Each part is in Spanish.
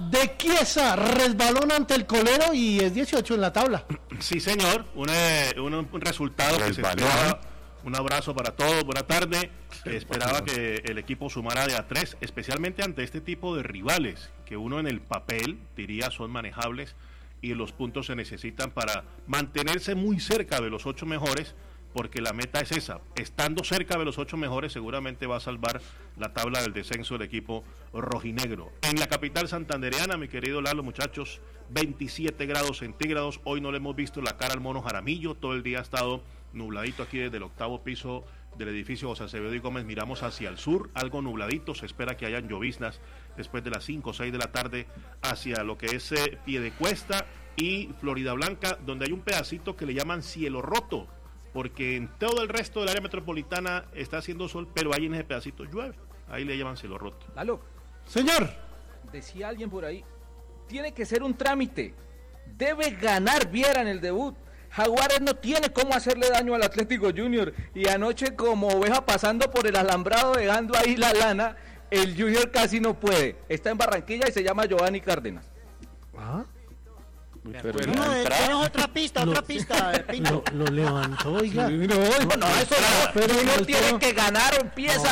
de Chiesa resbalón ante el Colero y es 18 en la tabla. Sí, señor, un resultado que se esperaba. Un abrazo para todos, buena tarde. Esperaba que el equipo sumara de a 3, especialmente ante este tipo de rivales, que uno en el papel diría son manejables y los puntos se necesitan para mantenerse muy cerca de los 8 mejores, porque la meta es esa. Estando cerca de los 8 mejores seguramente va a salvar la tabla del descenso del equipo rojinegro. En la capital santandereana, mi querido Lalo, muchachos, 27 grados centígrados. Hoy no le hemos visto la cara al mono Jaramillo, todo el día ha estado nubladito aquí desde el 8º piso del edificio José Acevedo y Gómez. Miramos hacia el sur, algo nubladito, se espera que hayan lloviznas después de las 5 o 6 de la tarde hacia lo que es Piedecuesta y Florida Blanca, donde hay un pedacito que le llaman cielo roto, porque en todo el resto del área metropolitana está haciendo sol, pero ahí en ese pedacito llueve, ahí le llaman cielo roto. Lalo, señor, decía alguien por ahí, tiene que ser un trámite, debe ganar Viera en el debut. Jaguares no tiene cómo hacerle daño al Atlético Junior, y anoche como oveja pasando por el alambrado dejando ahí la lana, el Junior casi no puede. Está en Barranquilla y se llama Giovanni Cárdenas. ¿Ah? Tenemos otra pista, Pinto. Lo levantó, oiga. Sí, pero uno tiene que ganar o empieza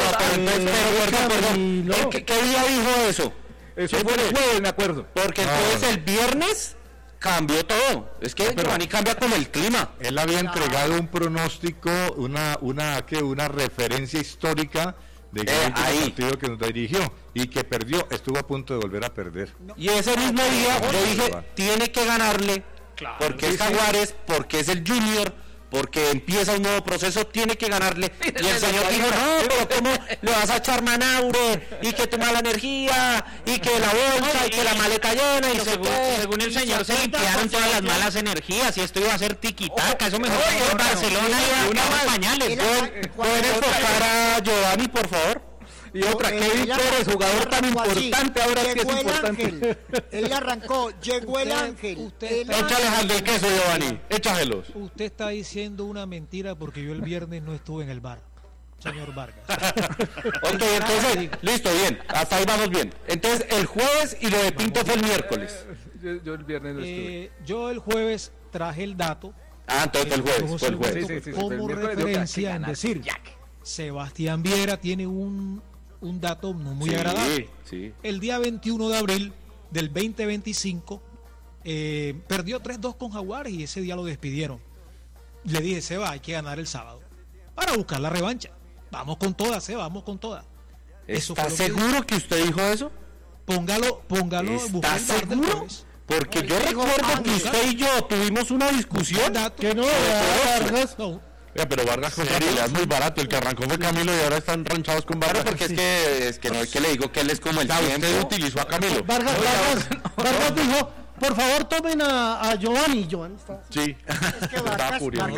Perdón. ¿Qué día dijo eso? Eso fue el jueves, me acuerdo. Porque entonces el viernes cambió todo. Es que Giovanni cambia con el clima. Él había entregado un pronóstico, una referencia histórica de que el partido que nos dirigió y que perdió, estuvo a punto de volver a perder. No. Y ese mismo día yo dije, tiene que ganarle, claro, porque es Jaguares, porque es el Junior, porque empieza un nuevo proceso, tiene que ganarle. Y el señor dijo, no, pero ¿cómo le vas a echar Manaure? Y que tu mala energía, y que la bolsa, y que la maleta llena, y según el señor se limpiaron todas las malas energías, y esto iba a ser tiquitaca, eso mejor que en Barcelona y unos pañales. ¿Pueden enfocar a Giovanni, por favor? Y otra, Kevin Pérez, jugador tan importante, ahora sí es importante. Él arrancó, llegó el ángel. Échales al del queso, Giovanni, échaselos. Usted está diciendo una mentira porque yo el viernes no estuve en el bar, señor Vargas. Ok, entonces, listo, bien, hasta ahí vamos bien. Entonces, el jueves y lo de Pinto fue el miércoles. Yo el viernes no estuve. Yo el jueves traje el dato. Entonces fue el jueves. Sí, como referencia en decir, Sebastián Viera tiene un dato no muy agradable. Sí. El día 21 de abril del 2025 perdió 3-2 con Jaguares y ese día lo despidieron. Le dije, Seba, hay que ganar el sábado para buscar la revancha. Vamos con todas, Seba, vamos con todas. ¿Estás seguro que usted dijo eso? Póngalo. ¿Estás seguro? Porque yo recuerdo que usted y yo tuvimos una discusión. Que no, Vargas. No. Pero Vargas con es muy barato, el que arrancó fue Camilo y ahora están ranchados con Vargas. Porque es que no es que le digo que él es como el tiempo. Usted utilizó a Camilo. Vargas dijo, por favor tomen a Giovanni. Giovanni está... Sí. Es que Vargas,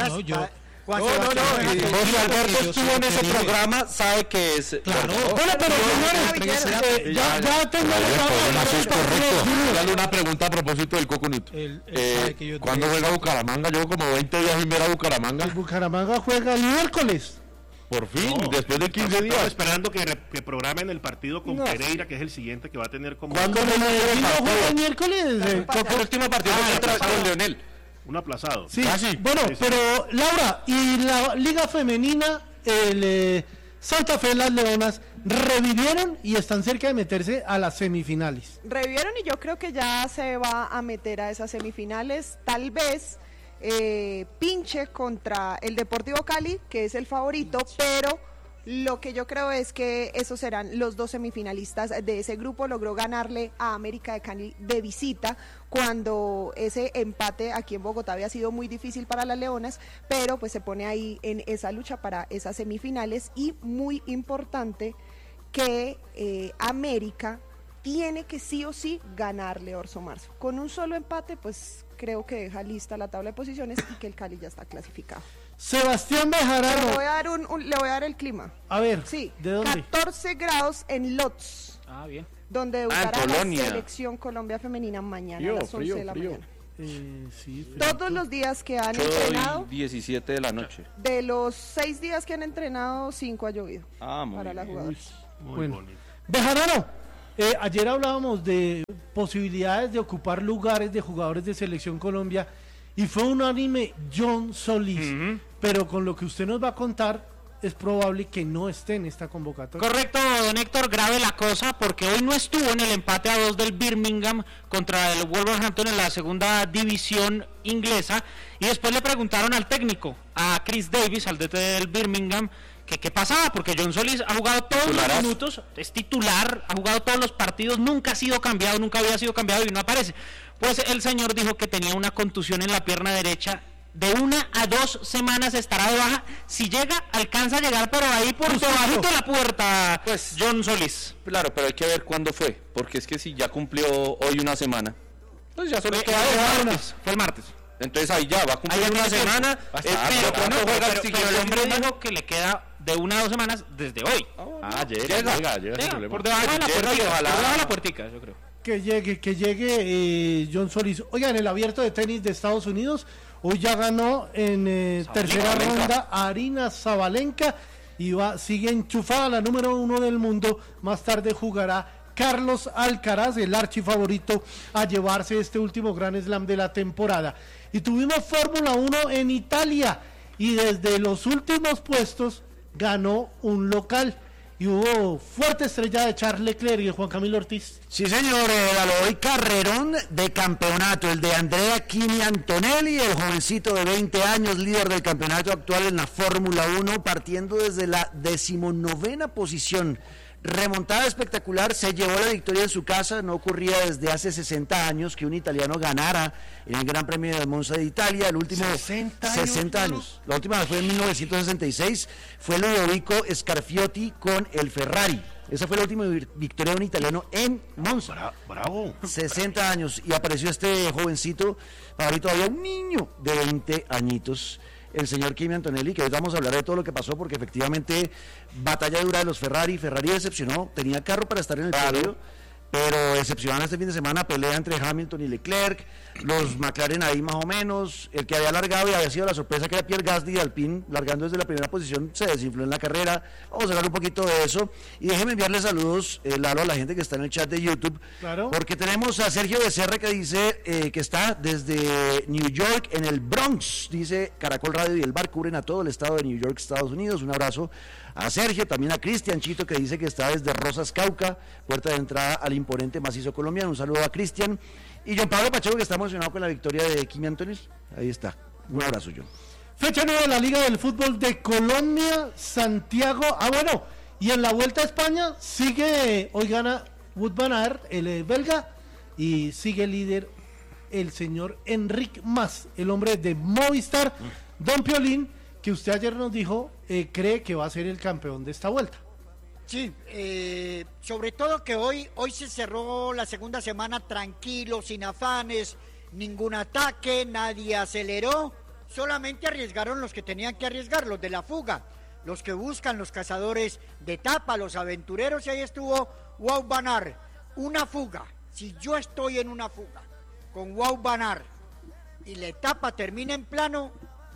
José Alberto estuvo en ese programa, sabe que es... Claro. Bueno, pero señores, ya tengo Dale una pregunta a propósito del Coconut. ¿Cuándo juega Bucaramanga? Llevo como 20 días sin ver a Bucaramanga. El Bucaramanga juega el miércoles. Por fin, después de 15 días. Estamos esperando que programen el partido con Pereira, que es el siguiente que va a tener como... ¿Cuándo juega el miércoles? El último partido con Leonel. Un aplazado. Sí, bueno, pero Laura, y la Liga Femenina, el Santa Fe, las Leonas, revivieron y están cerca de meterse a las semifinales. Revivieron y yo creo que ya se va a meter a esas semifinales, tal vez pinche contra el Deportivo Cali, que es el favorito, pero lo que yo creo es que esos serán los dos semifinalistas de ese grupo. Logró ganarle a América de Cali de visita cuando ese empate aquí en Bogotá había sido muy difícil para las Leonas, pero pues se pone ahí en esa lucha para esas semifinales. Y muy importante que América tiene que sí o sí ganarle Orso Marzo. Con un solo empate pues creo que deja lista la tabla de posiciones y que el Cali ya está clasificado. Sebastián Bejarano. Le voy a dar el clima. A ver, sí, ¿de dónde? 14 grados en Lodz. Bien. Donde debutará la selección Colombia femenina mañana a las 11 de la mañana. Sí, todos los días que han entrenado, 17 de la noche. de los 6 días que han entrenado, 5 ha llovido muy para las jugadoras. Muy bueno. bonito. Bejarano, ayer hablábamos de posibilidades de ocupar lugares de jugadores de Selección Colombia y fue unánime John Solís, pero con lo que usted nos va a contar es probable que no esté en esta convocatoria. Correcto, don Héctor, grave la cosa porque hoy no estuvo en el empate a 2 del Birmingham contra el Wolverhampton en la segunda división inglesa, y después le preguntaron al técnico, a Chris Davis, al DT del Birmingham, que qué pasaba, porque John Solís ha jugado todos los minutos, es titular, ha jugado todos los partidos, nunca ha sido cambiado, nunca había sido cambiado y no aparece. Pues el señor dijo que tenía una contusión en la pierna derecha, de 1 a 2 semanas estará de baja, si llega, alcanza a llegar por ahí por debajito de la puerta, pues John Solís. Claro, pero hay que ver cuándo fue, porque es que si ya cumplió hoy una semana, pues ya solo queda fue el martes. Entonces ahí ya va a cumplir una semana. Pero el hombre dijo que le queda de 1 a 2 semanas desde hoy. Llega. Por debajo de la puertica, por debajo de la puertica, yo creo. Que llegue John Solís. Oiga, en el abierto de tenis de Estados Unidos, hoy ya ganó en tercera ronda Arina Sabalenka y sigue enchufada la número 1 del mundo. Más tarde jugará Carlos Alcaraz, el archifavorito a llevarse este último Grand Slam de la temporada. Y tuvimos Fórmula 1 en Italia y desde los últimos puestos ganó un local. Y hubo fuerte estrella de Charles Leclerc y de Juan Camilo Ortiz. Sí, señor, hoy carrerón de campeonato, el de Andrea Kimi Antonelli, el jovencito de 20 años, líder del campeonato actual en la Fórmula 1, partiendo desde la 19ª posición. Remontada espectacular, se llevó la victoria en su casa. No ocurría desde hace 60 años que un italiano ganara en el Gran Premio de Monza de Italia. El último 60 años. La última vez fue en 1966, fue Ludovico Scarfiotti con el Ferrari. Esa fue la última victoria de un italiano en Monza. Bravo. 60 años y apareció este jovencito, ahorita todavía un niño de 20 añitos. El señor Kimi Antonelli, que hoy vamos a hablar de todo lo que pasó, porque efectivamente batalla dura de los Ferrari decepcionó, tenía carro para estar en el podio, pero decepcionaron este fin de semana, pelea entre Hamilton y Leclerc, los McLaren ahí más o menos, el que había largado y había sido la sorpresa que era Pierre Gasly de Alpine, largando desde la primera posición, se desinfló en la carrera. Vamos a hablar un poquito de eso, y déjeme enviarle saludos, Lalo, a la gente que está en el chat de YouTube, claro, porque tenemos a Sergio Becerra que dice que está desde New York, en el Bronx, dice Caracol Radio y el Bar cubren a todo el estado de New York, Estados Unidos. Un abrazo a Sergio, también a Cristian Chito, que dice que está desde Rosas Cauca, puerta de entrada al imponente macizo colombiano. Un saludo a Cristian. Y John Pablo Pacheco, que está emocionado con la victoria de Kimi Antonelli. Ahí está. Un abrazo, John. Fecha 9 de la Liga del Fútbol de Colombia, Santiago. Bueno, y en la Vuelta a España sigue, hoy gana Wout van Aert, el belga, y sigue líder el señor Enric Mas, el hombre de Movistar. Don Piolín, que usted ayer nos dijo, cree que va a ser el campeón de esta vuelta. Sí, sobre todo que hoy se cerró la segunda semana tranquilo, sin afanes, ningún ataque, nadie aceleró, solamente arriesgaron los que tenían que arriesgar, los de la fuga, los que buscan, los cazadores de etapa, los aventureros, y ahí estuvo Wout van Aert, una fuga. Si yo estoy en una fuga con Wout van Aert y la etapa termina en plano,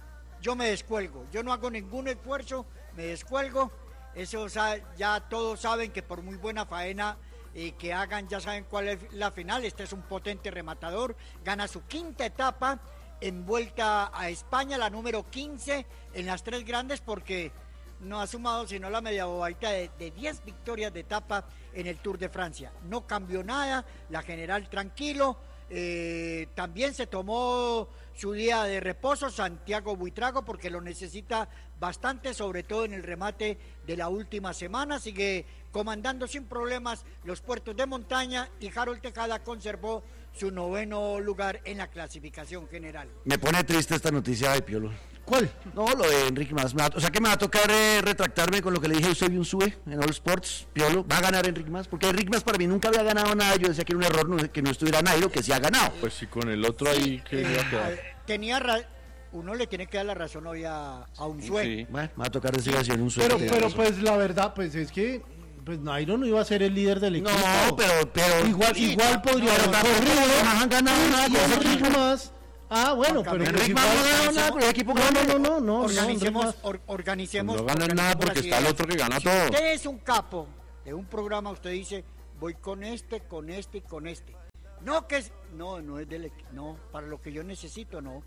yo me descuelgo, yo no hago ningún esfuerzo, me descuelgo. Eso ya todos saben que por muy buena faena que hagan, ya saben cuál es la final. Este es un potente rematador, gana su 5ª etapa en Vuelta a España, la número 15 en las 3 grandes, porque no ha sumado sino la media bobaita de 10 victorias de etapa en el Tour de Francia. No cambió nada, la general tranquilo. También se tomó su día de reposo Santiago Buitrago, porque lo necesita bastante, sobre todo en el remate de la última semana. Sigue comandando sin problemas los puertos de montaña, y Harold Tejada conservó su 9º lugar en la clasificación general. Me pone triste esta noticia de Piolo. ¿Cuál? No, lo de Enric Mas. O sea que me va a tocar retractarme con lo que le dije a Eusebio Unzue en All Sports. Piolo, va a ganar Enric Mas, porque Enric Mas para mí nunca había ganado nada. Yo decía que era un error que no estuviera Nairo, que sí ha ganado. Pues sí, con el otro ahí que iba a quedar. Uno le tiene que dar la razón hoy a Unzue. Sí. Bueno, me va a tocar decir así en Unzue. Pero pues la verdad, pues es que pues Nairo no iba a ser el líder del equipo. No, pero igual podría haber corrido. No han ganado nada con Enric Mas. Ah, bueno, pero Enric Mas no ganó nada, pero el equipo no. Organicemos. No ganan nada porque está el otro que gana todo. Usted es un capo de un programa, usted dice, voy con este y con este. No, que es... No es no, para lo que yo necesito, no.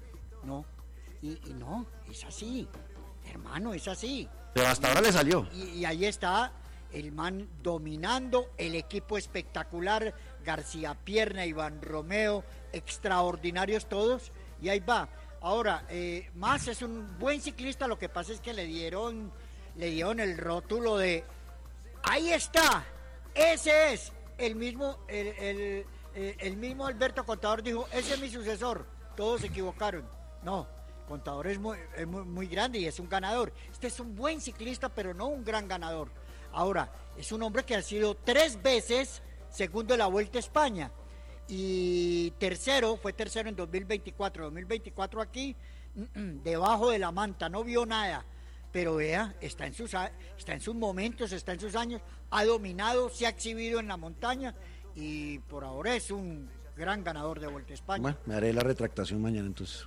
Y no, es así, hermano, es así. Pero hasta ahora le salió. Y ahí está el man dominando, el equipo espectacular, García Pierna, Iván Romeo, extraordinarios todos, y ahí va. Ahora, Mas es un buen ciclista, lo que pasa es que le dieron el rótulo de, ahí está, ese es el mismo, el mismo Alberto Contador dijo, ese es mi sucesor, todos se equivocaron. No, Contador es muy grande y es un ganador. Este es un buen ciclista, pero no un gran ganador. Ahora, es un hombre que ha sido 3 veces segundo de la Vuelta a España y fue tercero en 2024 aquí, debajo de la manta, no vio nada, pero vea, está en sus momentos, está en sus años, ha dominado, se ha exhibido en la montaña y por ahora es un gran ganador de Vuelta a España. Bueno, me haré la retractación mañana, entonces.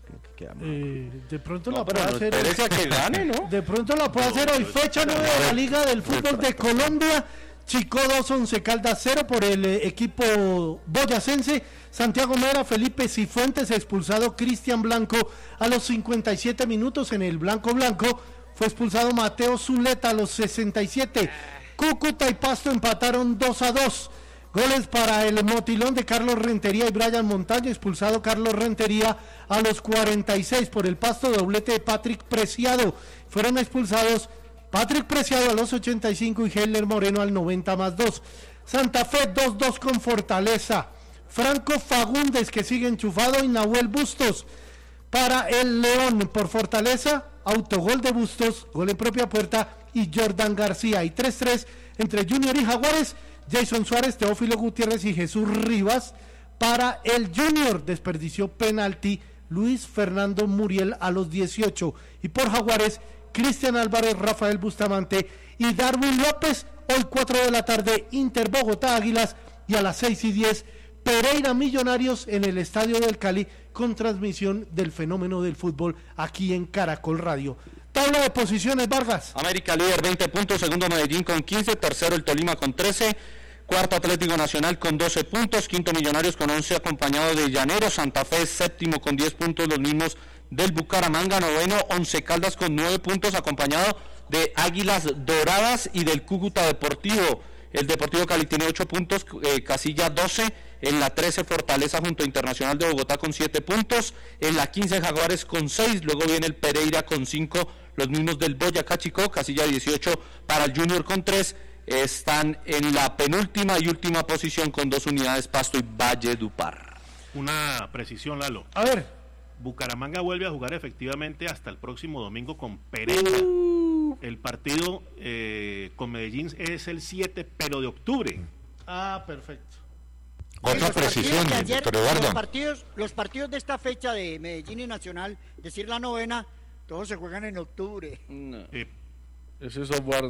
De pronto la puede hacer. Que gane, ¿no? De pronto la puede hacer hoy. Fecha 9 de la Liga del Fútbol de Colombia. Chicó 2, Once Caldas 0 por el equipo boyacense. Santiago Mera, Felipe Cifuentes, expulsado Cristian Blanco a los 57 minutos en el Blanco. Fue expulsado Mateo Zuleta a los 67. Cúcuta y Pasto empataron 2-2. Goles para el motilón de Carlos Rentería y Brian Montaño, expulsado Carlos Rentería a los 46 por el Pasto, doblete de Patrick Preciado. Fueron expulsados Patrick Preciado a los 85 y Heller Moreno al 90+2. Santa Fe 2-2 con Fortaleza. Franco Fagundes, que sigue enchufado, y Nahuel Bustos para el León. Por Fortaleza, autogol de Bustos, gol en propia puerta, y Jordan García. Y 3-3 entre Junior y Jaguares. Jason Suárez, Teófilo Gutiérrez y Jesús Rivas para el Junior. Desperdició penalti Luis Fernando Muriel a los 18. Y por Jaguares, Cristian Álvarez, Rafael Bustamante y Darwin López. Hoy 4 de la tarde, Inter Bogotá Águilas, y a las 6:10 Pereira Millonarios en el Estadio del Cali, con transmisión del fenómeno del fútbol aquí en Caracol Radio. Tabla de posiciones, Vargas. América líder 20 puntos, segundo Medellín con 15, tercero el Tolima con 13, cuarto Atlético Nacional con 12 puntos, quinto Millonarios con 11 acompañado de Llaneros, Santa Fe séptimo con 10 puntos, los mismos del Bucaramanga, noveno Once Caldas con 9 puntos acompañado de Águilas Doradas y del Cúcuta Deportivo. El Deportivo Cali tiene 8 puntos, casilla 12, en la 13 Fortaleza junto a Internacional de Bogotá con 7 puntos, en la 15 Jaguares con 6, luego viene el Pereira con 5, los mismos del Boyacá Chicó, casilla 18 para el Junior con 3, están en la penúltima y última posición con 2 unidades Pasto y Valledupar. Una precisión, Lalo. A ver. Bucaramanga vuelve a jugar efectivamente hasta el próximo domingo con Pereira. El partido con Medellín es el 7, pero de octubre. Ah, perfecto. Otra precisión, doctor Eduardo. Los partidos de esta fecha de Medellín y Nacional, decir la novena, todos se juegan en octubre. No. Ese software.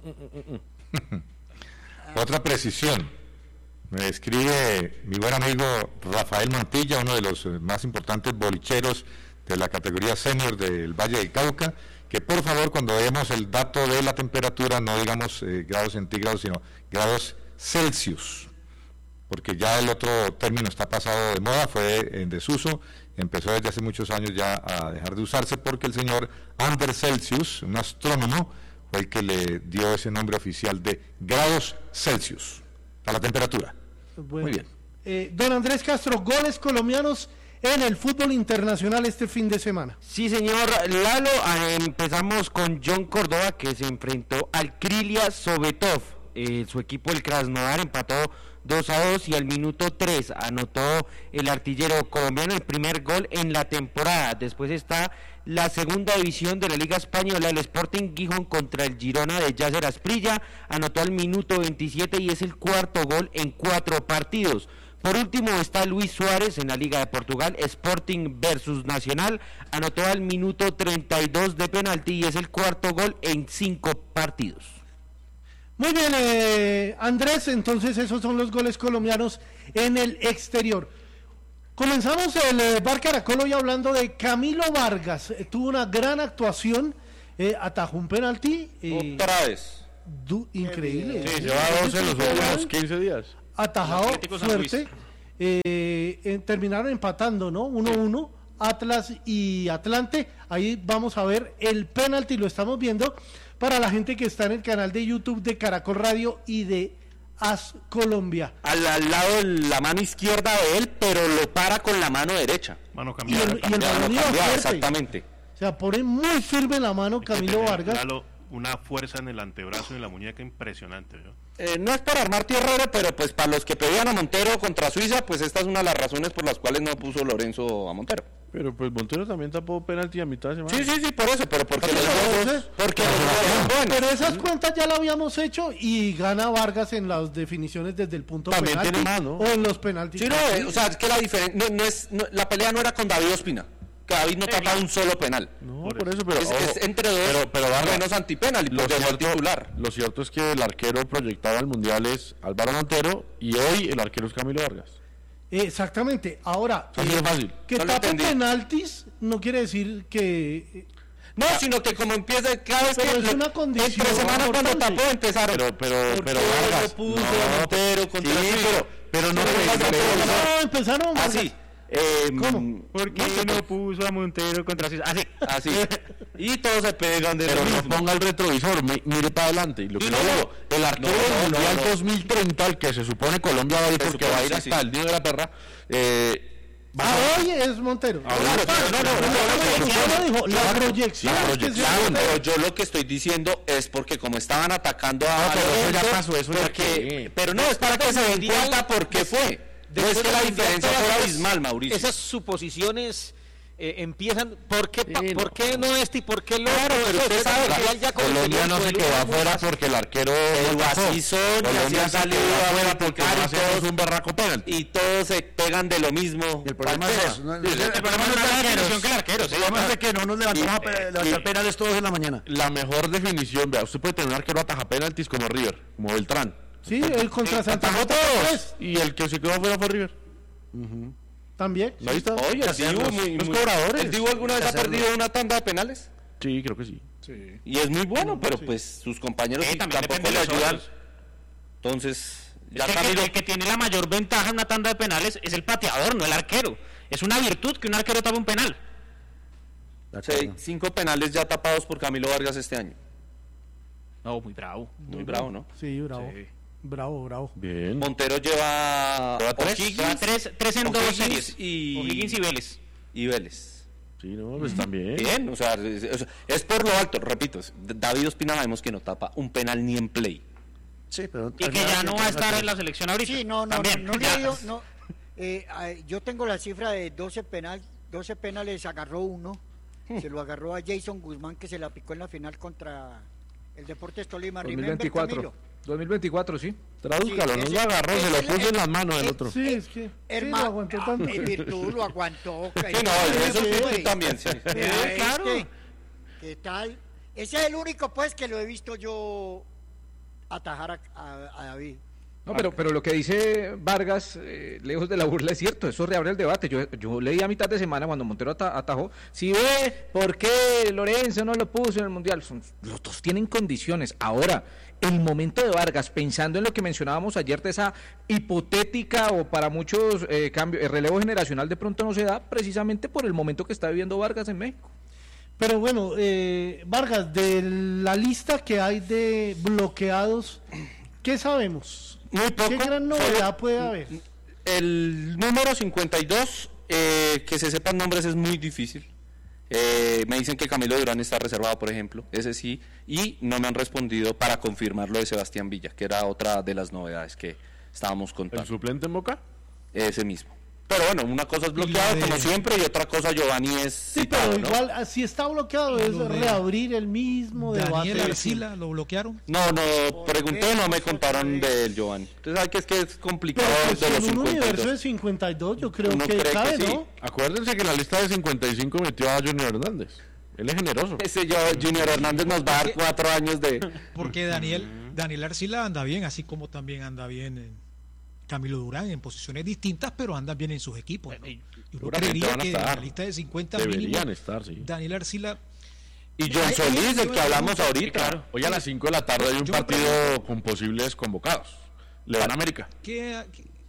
Otra precisión. Me escribe mi buen amigo Rafael Mantilla, uno de los más importantes bolicheros de la categoría senior del Valle del Cauca, que por favor cuando veamos el dato de la temperatura no digamos grados centígrados, sino grados Celsius, porque ya el otro término está pasado de moda, fue en desuso, empezó desde hace muchos años ya a dejar de usarse, porque el señor Anders Celsius, un astrónomo, fue el que le dio ese nombre oficial de grados Celsius a la temperatura. Bueno. Muy bien. Don Andrés Castro, goles colombianos en el fútbol internacional este fin de semana. Sí, señor Lalo, empezamos con John Córdoba, que se enfrentó al Krylia Sovetov. Su equipo, el Krasnodar, empató 2-2 y al minuto 3 anotó el artillero colombiano el primer gol en la temporada. Después está la segunda división de la Liga Española, el Sporting Gijón contra el Girona de Yasser Asprilla, anotó al minuto 27 y es el cuarto gol en 4 partidos. Por último está Luis Suárez en la Liga de Portugal, Sporting versus Nacional, anotó al minuto 32 de penalti y es el cuarto gol en 5 partidos. Muy bien, Andrés, entonces esos son los goles colombianos en el exterior. Comenzamos el Bar Caracol hoy hablando de Camilo Vargas. Tuvo una gran actuación, atajó un penalti. Otra vez. Increíble. Sí, lleva 12 en los últimos 15 días. Atajado fuerte. terminaron empatando, ¿no? 1-1, Atlas y Atlante. Ahí vamos a ver el penalti, lo estamos viendo para la gente que está en el canal de YouTube de Caracol Radio y de AS Colombia. Al lado de la mano izquierda de él, pero lo para con la mano derecha. Mano cambiada. Y el balón iba fuerte. Exactamente. O sea, pone muy firme la mano Camilo Vargas. Una fuerza en el antebrazo y en la muñeca impresionante, ¿no? No es para armar tierrero, pero pues para los que pedían a Montero contra Suiza, pues esta es una de las razones por las cuales no puso Lorenzo a Montero. Pero pues Montero también tapó penalti a mitad de semana. Sí, por eso, pero porque los dos son buenos. Pero esas cuentas ya las habíamos hecho y gana Vargas en las definiciones desde el punto también penalti tiene más, ¿no? o en los penaltis. Sí, no, o sea, es que la diferencia, la pelea no era con David Ospina, que David no tapa un solo penal. No, por eso, pero es entre dos, pero menos antipenal, y porque es titular. Lo cierto es que el arquero proyectado al Mundial es Álvaro Montero y hoy el arquero es Camilo Vargas. Exactamente. Ahora, fácil. Que tape penaltis no quiere decir que... No, sino que como empieza cada vez pero que es una condición entre semanas cuando tapó empezaron. Pero Vargas lo puso Montero contra pero no empezaron así. ¿Cómo? ¿Por qué no puso a Montero contra Suiza? Así. Y todos se pegan de pero lo no mismo. ponga el retrovisor, mire para adelante. Y lo que le digo, el arquero del Mundial 2030, al que se supone Colombia va a ir porque va a ir hasta el Día de la Perra, hoy es Montero. La proyección. Pero yo lo que estoy diciendo es porque como estaban atacando a pero no, es para que se den cuenta por qué fue. No es que la diferencia fue abismal, Mauricio. Esas suposiciones empiezan. ¿Por qué no este y por qué el otro? Pero usted sabe que Colombia no se quedó afuera porque el arquero así son, Colombia así han salido afuera porque no hacemos un berraco penalti. Y todos se pegan de lo mismo. El problema es eso. El problema no es la definición que el arquero. El problema es que no nos levantamos a levantar penales todos en la mañana. La mejor definición, vea, usted puede tener un arquero ataja penaltis como River, como Beltrán. Sí, el contra Santa Fe todos. Y el que se quedó afuera fue River. También. Ahí está. Oye, los cobradores. ¿El Dibu alguna vez ha perdido una tanda de penales? Sí, creo que sí. Y es muy bueno, pero pues sus compañeros tampoco le ayudan. Entonces, ya el que tiene la mayor ventaja en una tanda de penales es el pateador, no el arquero. Es una virtud que un arquero tape un penal. 5 penales ya tapados por Camilo Vargas este año. No, muy bravo. Muy bravo, ¿no? Sí, bravo. Sí. Bravo. Bien. Montero lleva 3 en 2 series. O'Higgins y Vélez. Sí, no, pues también. Bien, o sea, es por lo alto, repito. David Ospina sabemos que no tapa un penal ni en play. Sí, pero y que ya no va a estar en la selección ahorita. Sí, no yo tengo la cifra de 12 penales, agarró uno. Se lo agarró a Jason Guzmán, que se la picó en la final contra el Deportes Tolima. 2024, sí. Tradúzcalo, no lo agarró, se lo puso en las manos del otro. Sí, es que hermano, lo aguantó tanto. En virtud lo aguantó. Sí, no, eso sí, también, sí. Claro. ¿Qué tal? Ese es el único, pues, que lo he visto yo atajar a David. No, pero lo que dice Vargas, lejos de la burla, es cierto, eso reabre el debate. Yo leí a mitad de semana cuando Montero atajó, si ve por qué Lorenzo no lo puso en el Mundial, los dos tienen condiciones. Ahora, el momento de Vargas, pensando en lo que mencionábamos ayer de esa hipotética o para muchos el relevo generacional de pronto no se da precisamente por el momento que está viviendo Vargas en México. Pero bueno, Vargas, de la lista que hay de bloqueados, ¿qué sabemos? Muy poco. ¿Qué gran novedad puede haber? El número 52, que se sepan nombres es muy difícil. Me dicen que Camilo Durán está reservado, por ejemplo, ese sí, y no me han respondido para confirmar lo de Sebastián Villa, que era otra de las novedades que estábamos contando. ¿El suplente en Boca? Ese mismo. Pero bueno, una cosa es bloqueado como siempre y otra cosa Giovanni es citado, pero igual, ¿no? Si está bloqueado es reabrir el mismo debate. ¿Daniel Arcila lo bloquearon? No, pregunté, no me contaron del Giovanni. Entonces hay que es complicado pero de los 52. En un universo de 52 yo creo que cabe, ¿no? Sí. Acuérdense que la lista de 55 metió a Junior Hernández. Él es generoso. Ese Junior Hernández nos va a dar 4 años de... Porque Daniel Arcila anda bien, así como también anda bien Camilo Durán en posiciones distintas, pero andan bien en sus equipos, ¿no? Yo creería que en la lista de 50 deberían estar, sí. Daniel Arcila y John Solís, del que hablamos ahorita. Claro. Hoy a las 5 de la tarde hay un partido con posibles convocados. León América.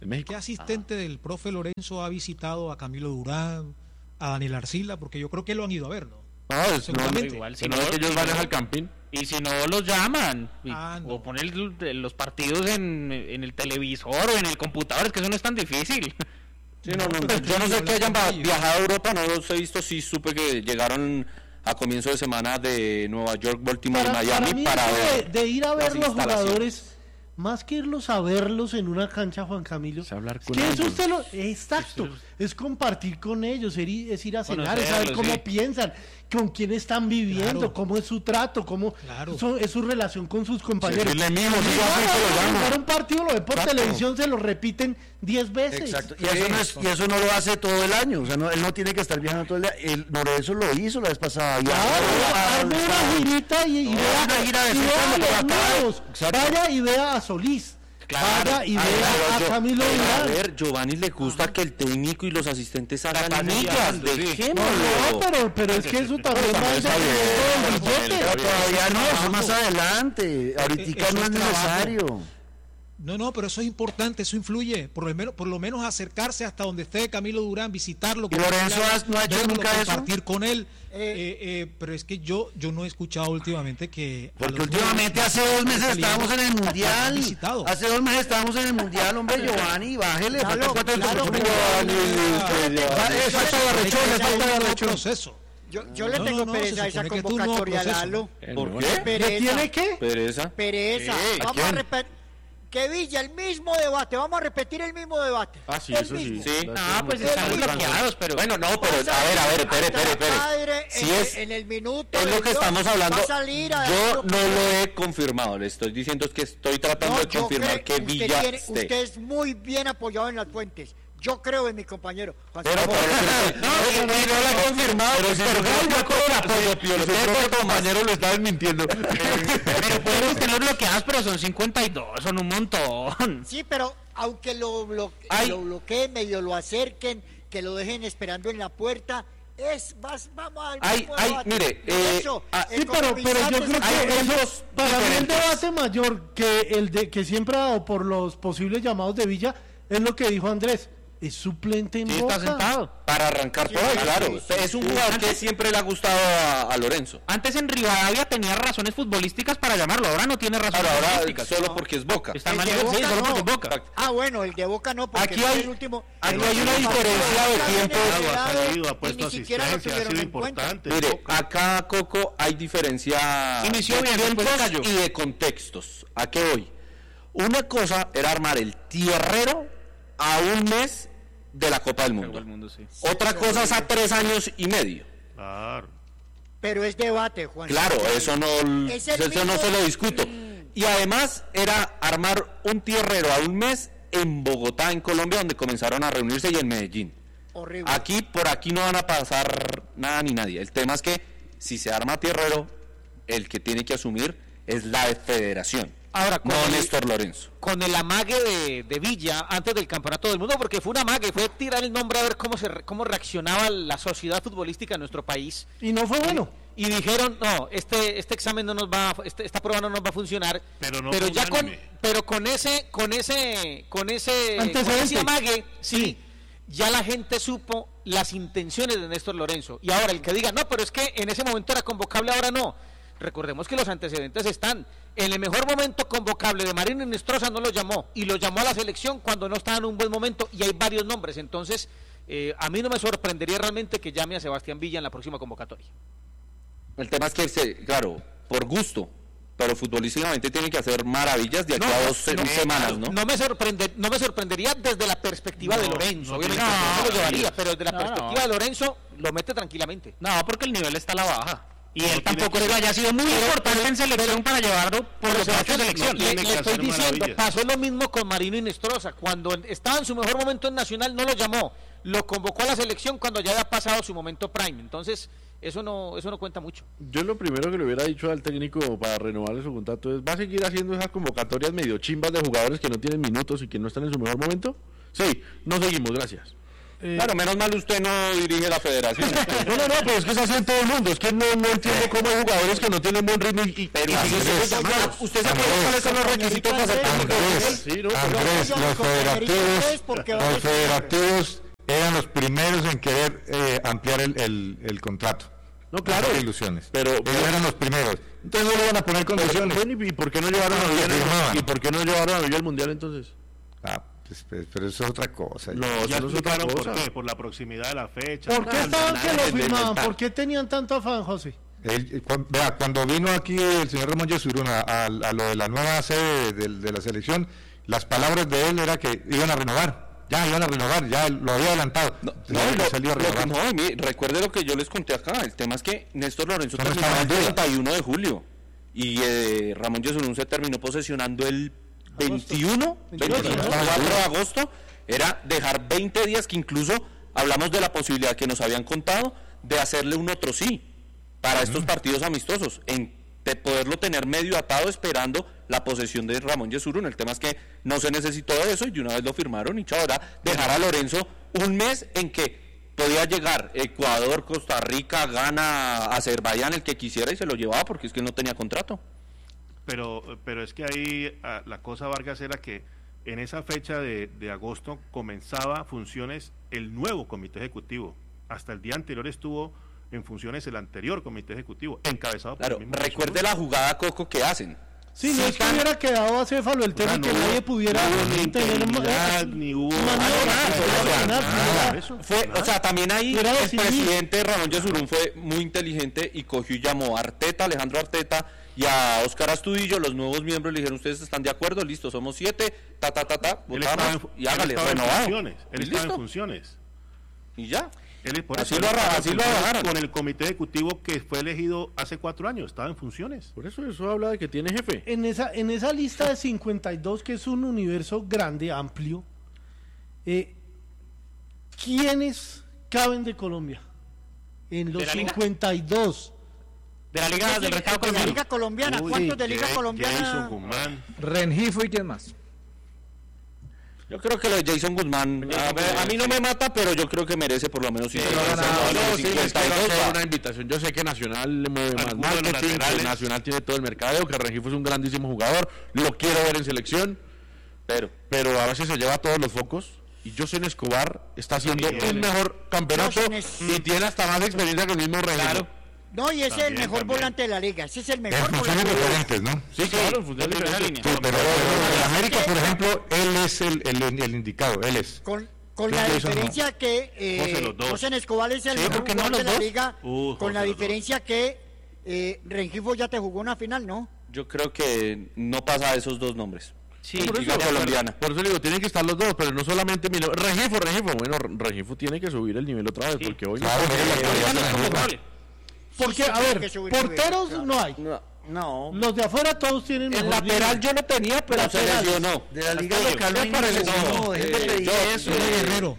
en México. ¿Qué asistente del profe Lorenzo ha visitado a Camilo Durán, a Daniel Arcila? Porque yo creo que lo han ido a ver, ¿no? No, es igual, si no es que ellos van al campín. Y si no los llaman, no. o ponen los partidos en el televisor o en el computador, es que eso no es tan difícil. Sí, yo no sé que hayan viajado a Europa, no los he visto, sí supe que llegaron a comienzo de semana de Nueva York, Baltimore y Miami para ver de ir a ver los jugadores, más que irlos a verlos en una cancha, Juan Camilo, es que eso usted exacto, es compartir con ellos, es ir a cenar, es saber cómo piensan, con quién están viviendo, cómo es su trato, cómo es su relación con sus compañeros. Un partido lo ve por televisión, se lo repiten 10 veces. Exacto. Y eso no lo hace todo el año, o sea, él no tiene que estar viajando todo el día. Lorenzo lo hizo la vez pasada. Arme una girita y vea a los nuevos. Vaya y vea a Solís. Vaya y vea a Camilo Durán. A ver, Giovanni le gusta que el técnico y los asistentes hagan millas. Pero es que eso también va a ser todavía no, eso más adelante. Ahorita no es necesario. No, pero eso es importante, eso influye, por lo menos acercarse hasta donde esté Camilo Durán, visitarlo. ¿Y Lorenzo no ha hecho nunca eso? Compartir con él, pero es que yo no he escuchado últimamente que... Porque últimamente hace 2 meses estábamos en el Mundial, hombre, Giovanni, bájele. Proceso. Yo le tengo pereza a esa convocatoria, Lalo. ¿Por qué? ¿Tiene qué? Pereza. Vamos a repetir. Que Villa, el mismo debate, vamos a repetir el mismo debate. Sí, eso mismo. sí. Pues están bloqueados, pero... Bueno, no, pero a ver, espere. Si es en el minuto... Es lo que estamos hablando. Yo no lo he confirmado, le estoy diciendo que estoy tratando de confirmar que Villa usted es muy bien apoyado en las fuentes. Yo creo en mi compañero. No lo he confirmado. Pero su compañero lo está desmintiendo. Pero podemos tener bloqueados, pero son 52, son un montón. Sí, pero aunque lo bloqueen, medio lo acerquen, que lo dejen esperando en la puerta, vamos a mire, sí, pero yo creo que para mí el debate mayor que siempre ha dado por los posibles llamados de Villa es lo que dijo Andrés. Es suplente en Boca. Está sentado. Para arrancar todo, claro. Es un jugador que siempre le ha gustado a Lorenzo. Antes en Rivadavia tenía razones futbolísticas para llamarlo, ahora no tiene razones futbolísticas. Solo porque es Boca. Está mal solo porque es Boca. Bueno, el de Boca no, porque aquí hay una diferencia de tiempo. Ha salido, ha puesto asistencia, ha sido importante. Mire, acá, Coco, hay diferencia de tiempos y de contextos. ¿A qué voy? Una cosa era armar el tierrero a un mes de la Copa del Mundo. Sí. Otra cosa es a 3 años y medio. Claro. Pero es debate, Juan. Claro, eso no se lo discuto. Y además era armar un tierrero a un mes en Bogotá, en Colombia, donde comenzaron a reunirse, y en Medellín. Horrible. Por aquí no van a pasar nada ni nadie. El tema es que si se arma tierrero, el que tiene que asumir es la federación. Ahora, Néstor Lorenzo. Con el amague de Villa antes del Campeonato del Mundo, porque fue un amague, fue tirar el nombre a ver cómo reaccionaba la sociedad futbolística en nuestro país. Y no fue bueno. Y dijeron, no, este examen no nos va, esta prueba no nos va a funcionar. Pero ya con ese amague, sí, ya la gente supo las intenciones de Néstor Lorenzo. Y ahora el que diga, no, pero es que en ese momento era convocable, ahora no. Recordemos que los antecedentes están. En el mejor momento convocable de Marino Inestrosa no lo llamó, y lo llamó a la selección cuando no estaba en un buen momento, y hay varios nombres. Entonces, a mí no me sorprendería realmente que llame a Sebastián Villa en la próxima convocatoria. El tema es que, claro, por gusto, pero futbolísticamente tiene que hacer maravillas de aquí a 2 semanas, ¿no? No me sorprendería desde la perspectiva de Lorenzo. Obviamente no lo llevaría, pero desde la perspectiva de Lorenzo lo mete tranquilamente. No, porque el nivel está a la baja. Y él tampoco haya sido muy importante en selección para llevarlo por los hechos de selección. Le estoy diciendo, pasó lo mismo con Marino Inestrosa. Cuando estaba en su mejor momento en Nacional no lo llamó, lo convocó a la selección cuando ya había pasado su momento prime. Entonces, eso no cuenta mucho. Yo lo primero que le hubiera dicho al técnico para renovarle su contrato es, ¿va a seguir haciendo esas convocatorias medio chimbas de jugadores que no tienen minutos y que no están en su mejor momento? Sí, no seguimos, gracias. Claro, menos mal usted no dirige la federación. No, pero es que es así en todo el mundo. Es que no entiendo cómo hay jugadores que no tienen buen ritmo y ¿Usted se acuerda cuáles son los requisitos para ser técnico? Andrés, los federativos eran los primeros en querer ampliar el contrato. No, claro. No ilusiones. Pero eran los primeros. Entonces no le iban a poner condiciones. ¿Y por qué no llevaron a Villa al Mundial entonces? Pero eso es otra cosa. No, eso no es otra cosa. ¿Por qué? Por la proximidad de la fecha. ¿Por qué estaban que lo firmaban? ¿Por qué tenían tanto afán, José? Cuando vino aquí el señor Ramón Yesurún a lo de la nueva sede de la selección, las palabras de él era que iban a renovar. Ya lo había adelantado. Recuerde lo que yo les conté acá. El tema es que Néstor Lorenzo terminaba el 31 de julio y Ramón Yesurún se terminó posesionando el 24 de agosto. Era dejar 20 días, que incluso hablamos de la posibilidad que nos habían contado de hacerle un otro sí para estos partidos amistosos, de poderlo tener medio atado esperando la posesión de Ramón Yesurún. El tema es que no se necesitó de eso y de una vez lo firmaron y chao, era dejar a Lorenzo un mes en que podía llegar Ecuador, Costa Rica, Ghana, Azerbaiyán, el que quisiera, y se lo llevaba porque es que él no tenía contrato. Pero es que ahí la cosa, Vargas, era que en esa fecha de agosto comenzaba funciones el nuevo comité ejecutivo. Hasta el día anterior estuvo en funciones el anterior comité ejecutivo, encabezado por el mismo. Recuerde la jugada, Coco, que hacen. Sí, no es que hubiera quedado acéfalo el tema, que nadie pudiera tener ni hubo o sea, también ahí el presidente Ramón Yesurún fue muy inteligente y cogió y llamó a Alejandro Arteta y a Óscar Astudillo, los nuevos miembros, le dijeron: ustedes están de acuerdo, listo, somos 7, votamos y hágale, renovado. Él estaba en funciones. Y ya. Así lo bajaron con el comité ejecutivo que fue elegido hace 4 años, estaba en funciones. Por eso habla de que tiene jefe. En esa lista de 52, que es un universo grande, amplio, ¿quiénes caben de Colombia? En los 52. De la Liga del Estado colombiano. De la Liga Colombiana, ¿cuántos de Liga Colombiana? Jason Guzmán, Rengifo y quién más. Yo creo que lo de Jason Guzmán, a mí no me mata, pero yo creo que merece por lo menos una invitación. Yo sé que Nacional le mueve más marketing, que Nacional tiene todo el mercadeo, que Rengifo es un grandísimo jugador, lo quiero ver en selección, pero a veces se lleva todos los focos. Y Josen Escobar está haciendo un mejor campeonato y tiene hasta más experiencia que el mismo Rengifo. Claro. No, y ese es el mejor volante de la liga. Ese es el mejor volante. Diferentes, ¿no? Sí, claro, en funciones diferentes. Sí, pero en América, por ejemplo, él es el indicado, él es. Con la diferencia que Josen Escobar es el mejor volante de la liga, con la diferencia que Rengifo ya te jugó una final, ¿no? Yo creo que no pasa de esos dos nombres. Sí, por eso, colombiana. Por eso digo, tienen que estar los dos, pero no solamente Rengifo. Bueno, Rengifo tiene que subir el nivel otra vez, porque hoy porque, a ver, porteros no hay. No. Los de afuera todos tienen. El lateral yo no tenía, pero se lesionó. De la liga local no hay eso. Guerrero.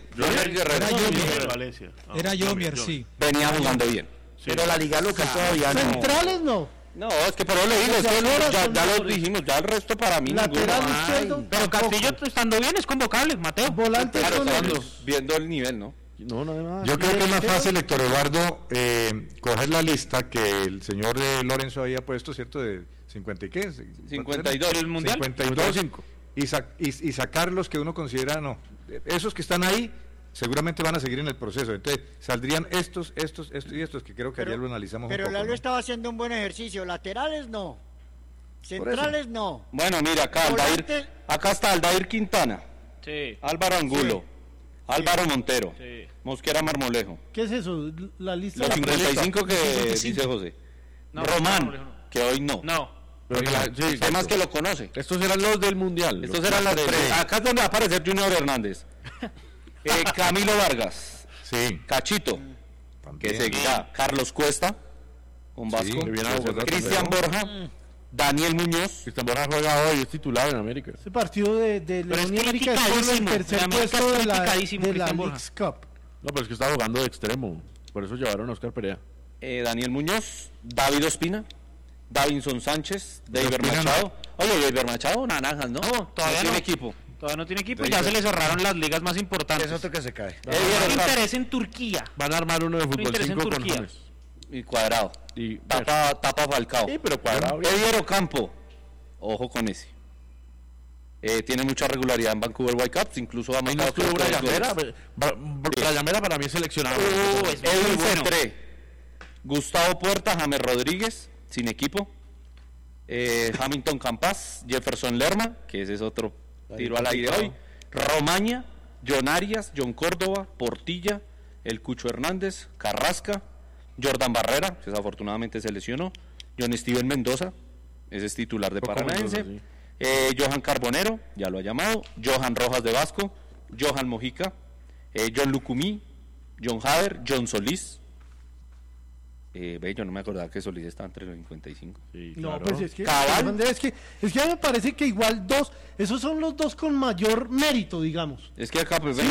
Era Yomier, sí. Venía jugando bien. Pero la liga local todavía no. Centrales no. No, es que por eso le digo, ya lo dijimos, ya el resto para mí lateral izquierdo. Pero Castillo estando bien es convocable, Mateo. Volante viendo el nivel, ¿no? Yo creo que es más fácil, Héctor Eduardo, coger la lista que el señor Lorenzo había puesto, ¿cierto? De 50 y qué? 52 el mundial. 52 y sacar los que uno considera no. Esos que están ahí seguramente van a seguir en el proceso. Entonces saldrían estos y estos, que creo que ayer lo analizamos pero un poco. Lalo estaba haciendo un buen ejercicio. Laterales no. Centrales no. Bueno, mira, acá está Aldair Quintana. Sí. Álvaro Angulo. Sí. Álvaro Montero, Mosquera Marmolejo. ¿Qué es eso? La lista. Los 55 que dice José. No, Román, que hoy no. No. Además que lo conoce. Estos eran los del Mundial. Estos eran los tres. Acá es donde va a aparecer Junior Hernández. Camilo Vargas. Sí. Cachito. Que seguirá. Carlos Cuesta. Con Vasco. Cristian Borja. Daniel Muñoz. Cristian Borja juega hoy, es titular en América. Ese partido de León y América es por el tercer puesto de la Leagues Cup. No, pero es que está jugando de extremo. Por eso llevaron a Oscar Perea. Daniel Muñoz, David Ospina, Davinson Sánchez, Deiber Machado. Oye, Deiber Machado, naranjas, ¿no? No, todavía no tiene equipo. Todavía no tiene equipo, ya se le cerraron las ligas más importantes. Es otro que se cae. Hay interés en Turquía. Van a armar uno de fútbol 5 con James. Y Cuadrado. Y tapa Falcao. Sí, pero Cuadrado. Eddie Ocampo. Ojo con ese. Tiene mucha regularidad en Vancouver Whitecaps, incluso ha marcado. Brian Mera para mí es seleccionado. Edwin Cetré, Gustavo Puerta, James Rodríguez, sin equipo. Hamilton Campas, Jefferson Lerma, que ese es otro tiro al aire hoy. Romaña, John Arias, John Córdoba, Portilla, el Cucho Hernández, Carrasca, Jordan Barrera, que desafortunadamente se lesionó. John Steven Mendoza, ese es titular de Paranaense. Johan Carbonero, ya lo ha llamado. Johan Rojas de Vasco, Johan Mojica, John Lucumí, John Hader, John Solís. Yo no me acordaba que Solís estaba entre los 55. Sí, claro. No, pues es que a mí me parece que igual esos son los dos con mayor mérito, digamos. Es que acá pues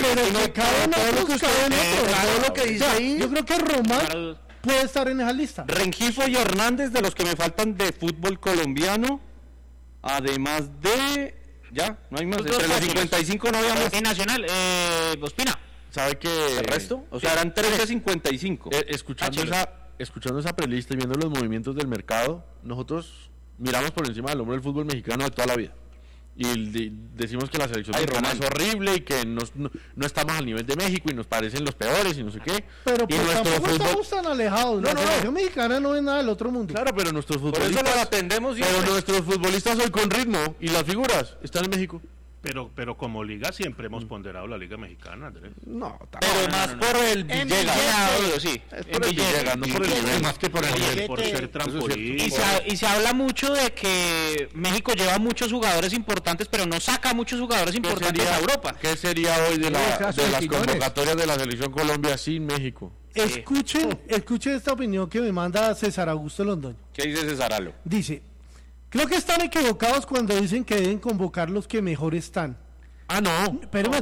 lo que dice ahí. Yo creo que Román puede estar en esa lista. Rengifo y Hernández, de los que me faltan de fútbol colombiano. Además de... Ya, no hay más. Entre los 55 no había más. En Nacional, Ospina. ¿Sabe que el resto? O sea, eran 3 de 55. Escuchando esa prelista y viendo los movimientos del mercado, nosotros miramos por encima del hombro del fútbol mexicano de toda la vida. Y decimos que la selección mexicana es horrible y que no estamos al nivel de México y nos parecen los peores y no sé qué. Pero y pues tampoco estamos tan alejados. La selección mexicana no es nada del otro mundo. Claro, pero nuestros futbolistas... Por eso lo atendemos pero nuestros futbolistas hoy con ritmo y las figuras están en México. Pero como liga siempre hemos ponderado la liga mexicana, Andrés. No, pero más por el Villegas. Sí, por el Villegas, no por el nivel, más que por el nivel. Por ser trampolín. Y se habla mucho de que México lleva muchos jugadores importantes, pero no saca muchos jugadores importantes a Europa. ¿Qué sería hoy de las convocatorias de la selección Colombia sin México? Escuchen esta opinión que me manda César Augusto Londoño. ¿Qué dice César? Dice: creo que están equivocados cuando dicen que deben convocar los que mejor están. Ah, no. Espérame.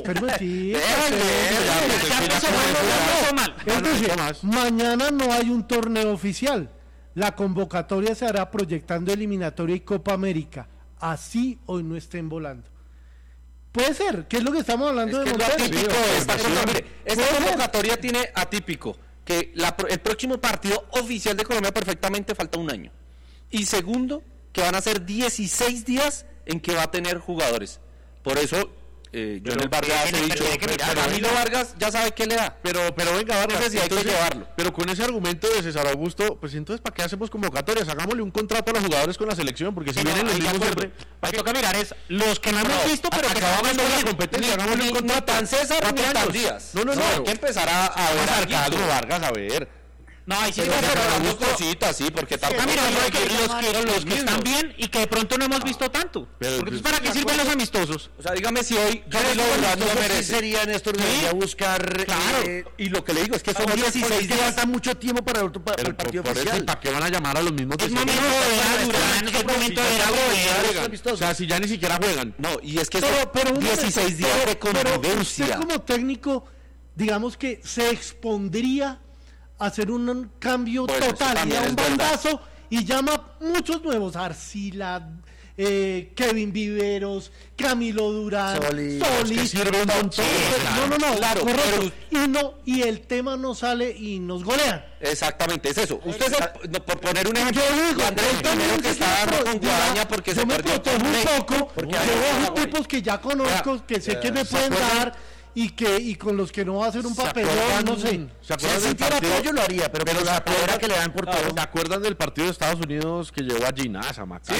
Mañana no hay un torneo oficial. La convocatoria se hará proyectando eliminatoria y Copa América. Así hoy no estén volando. Puede ser, ¿qué es lo que estamos hablando de Montero? Esta convocatoria tiene atípico que el próximo partido oficial de Colombia perfectamente falta un año. Y segundo, que van a ser 16 días en que va a tener jugadores. Por eso, Jonel Vargas he dicho, Camilo Vargas ya sabe qué le da. Pero venga, Vargas, si hay que llevarlo. Pero con ese argumento de César Augusto, pues entonces, ¿para qué hacemos convocatorias? Hagámosle un contrato a los jugadores con la selección, porque si vienen los mismos siempre... Lo que toca mirar es los que no hemos visto, pero que acabamos de la competencia, hagámosle un contrato. Tan César ni tan Díaz. No. Hay que empezar a ver a Vargas, a ver. No, ahí sí pero cositas, sí, porque tampoco los que están bien y que de pronto no hemos visto tanto. Porque pues, ¿para qué sirven los amistosos? O sea, dígame si hoy Camilo Durán no merece. Sería Néstor debería buscar. Claro. Y lo que le digo es que son 16 días. Falta mucho tiempo para el partido oficial. ¿Para qué van a llamar a los mismos? Es momento de ver a Durán, es momento de ver a Durán. O sea, si ya ni siquiera juegan. No, y es que son 16 días de convivencia. Usted como técnico, digamos que se expondría hacer un cambio total, y da un bandazo y llama muchos nuevos: Arcila, Kevin Viveros, Camilo Durán, Solís, que sirve un montón. No, claro, correcto. Y el tema no sale y nos golean. Exactamente, es eso. Usted por poner un ejemplo, Andrés primero que está dando con Guadaña porque se perdió un poco, porque yo veo tipos que ya conozco, que sé que me pueden dar y con los que no va a hacer un papelón, no sé. ¿Se acuerdan del partido? Yo lo haría, pero la palabra que le dan por todo. ¿Se acuerdan del partido de Estados Unidos que llevó a Ginás, a Matanza?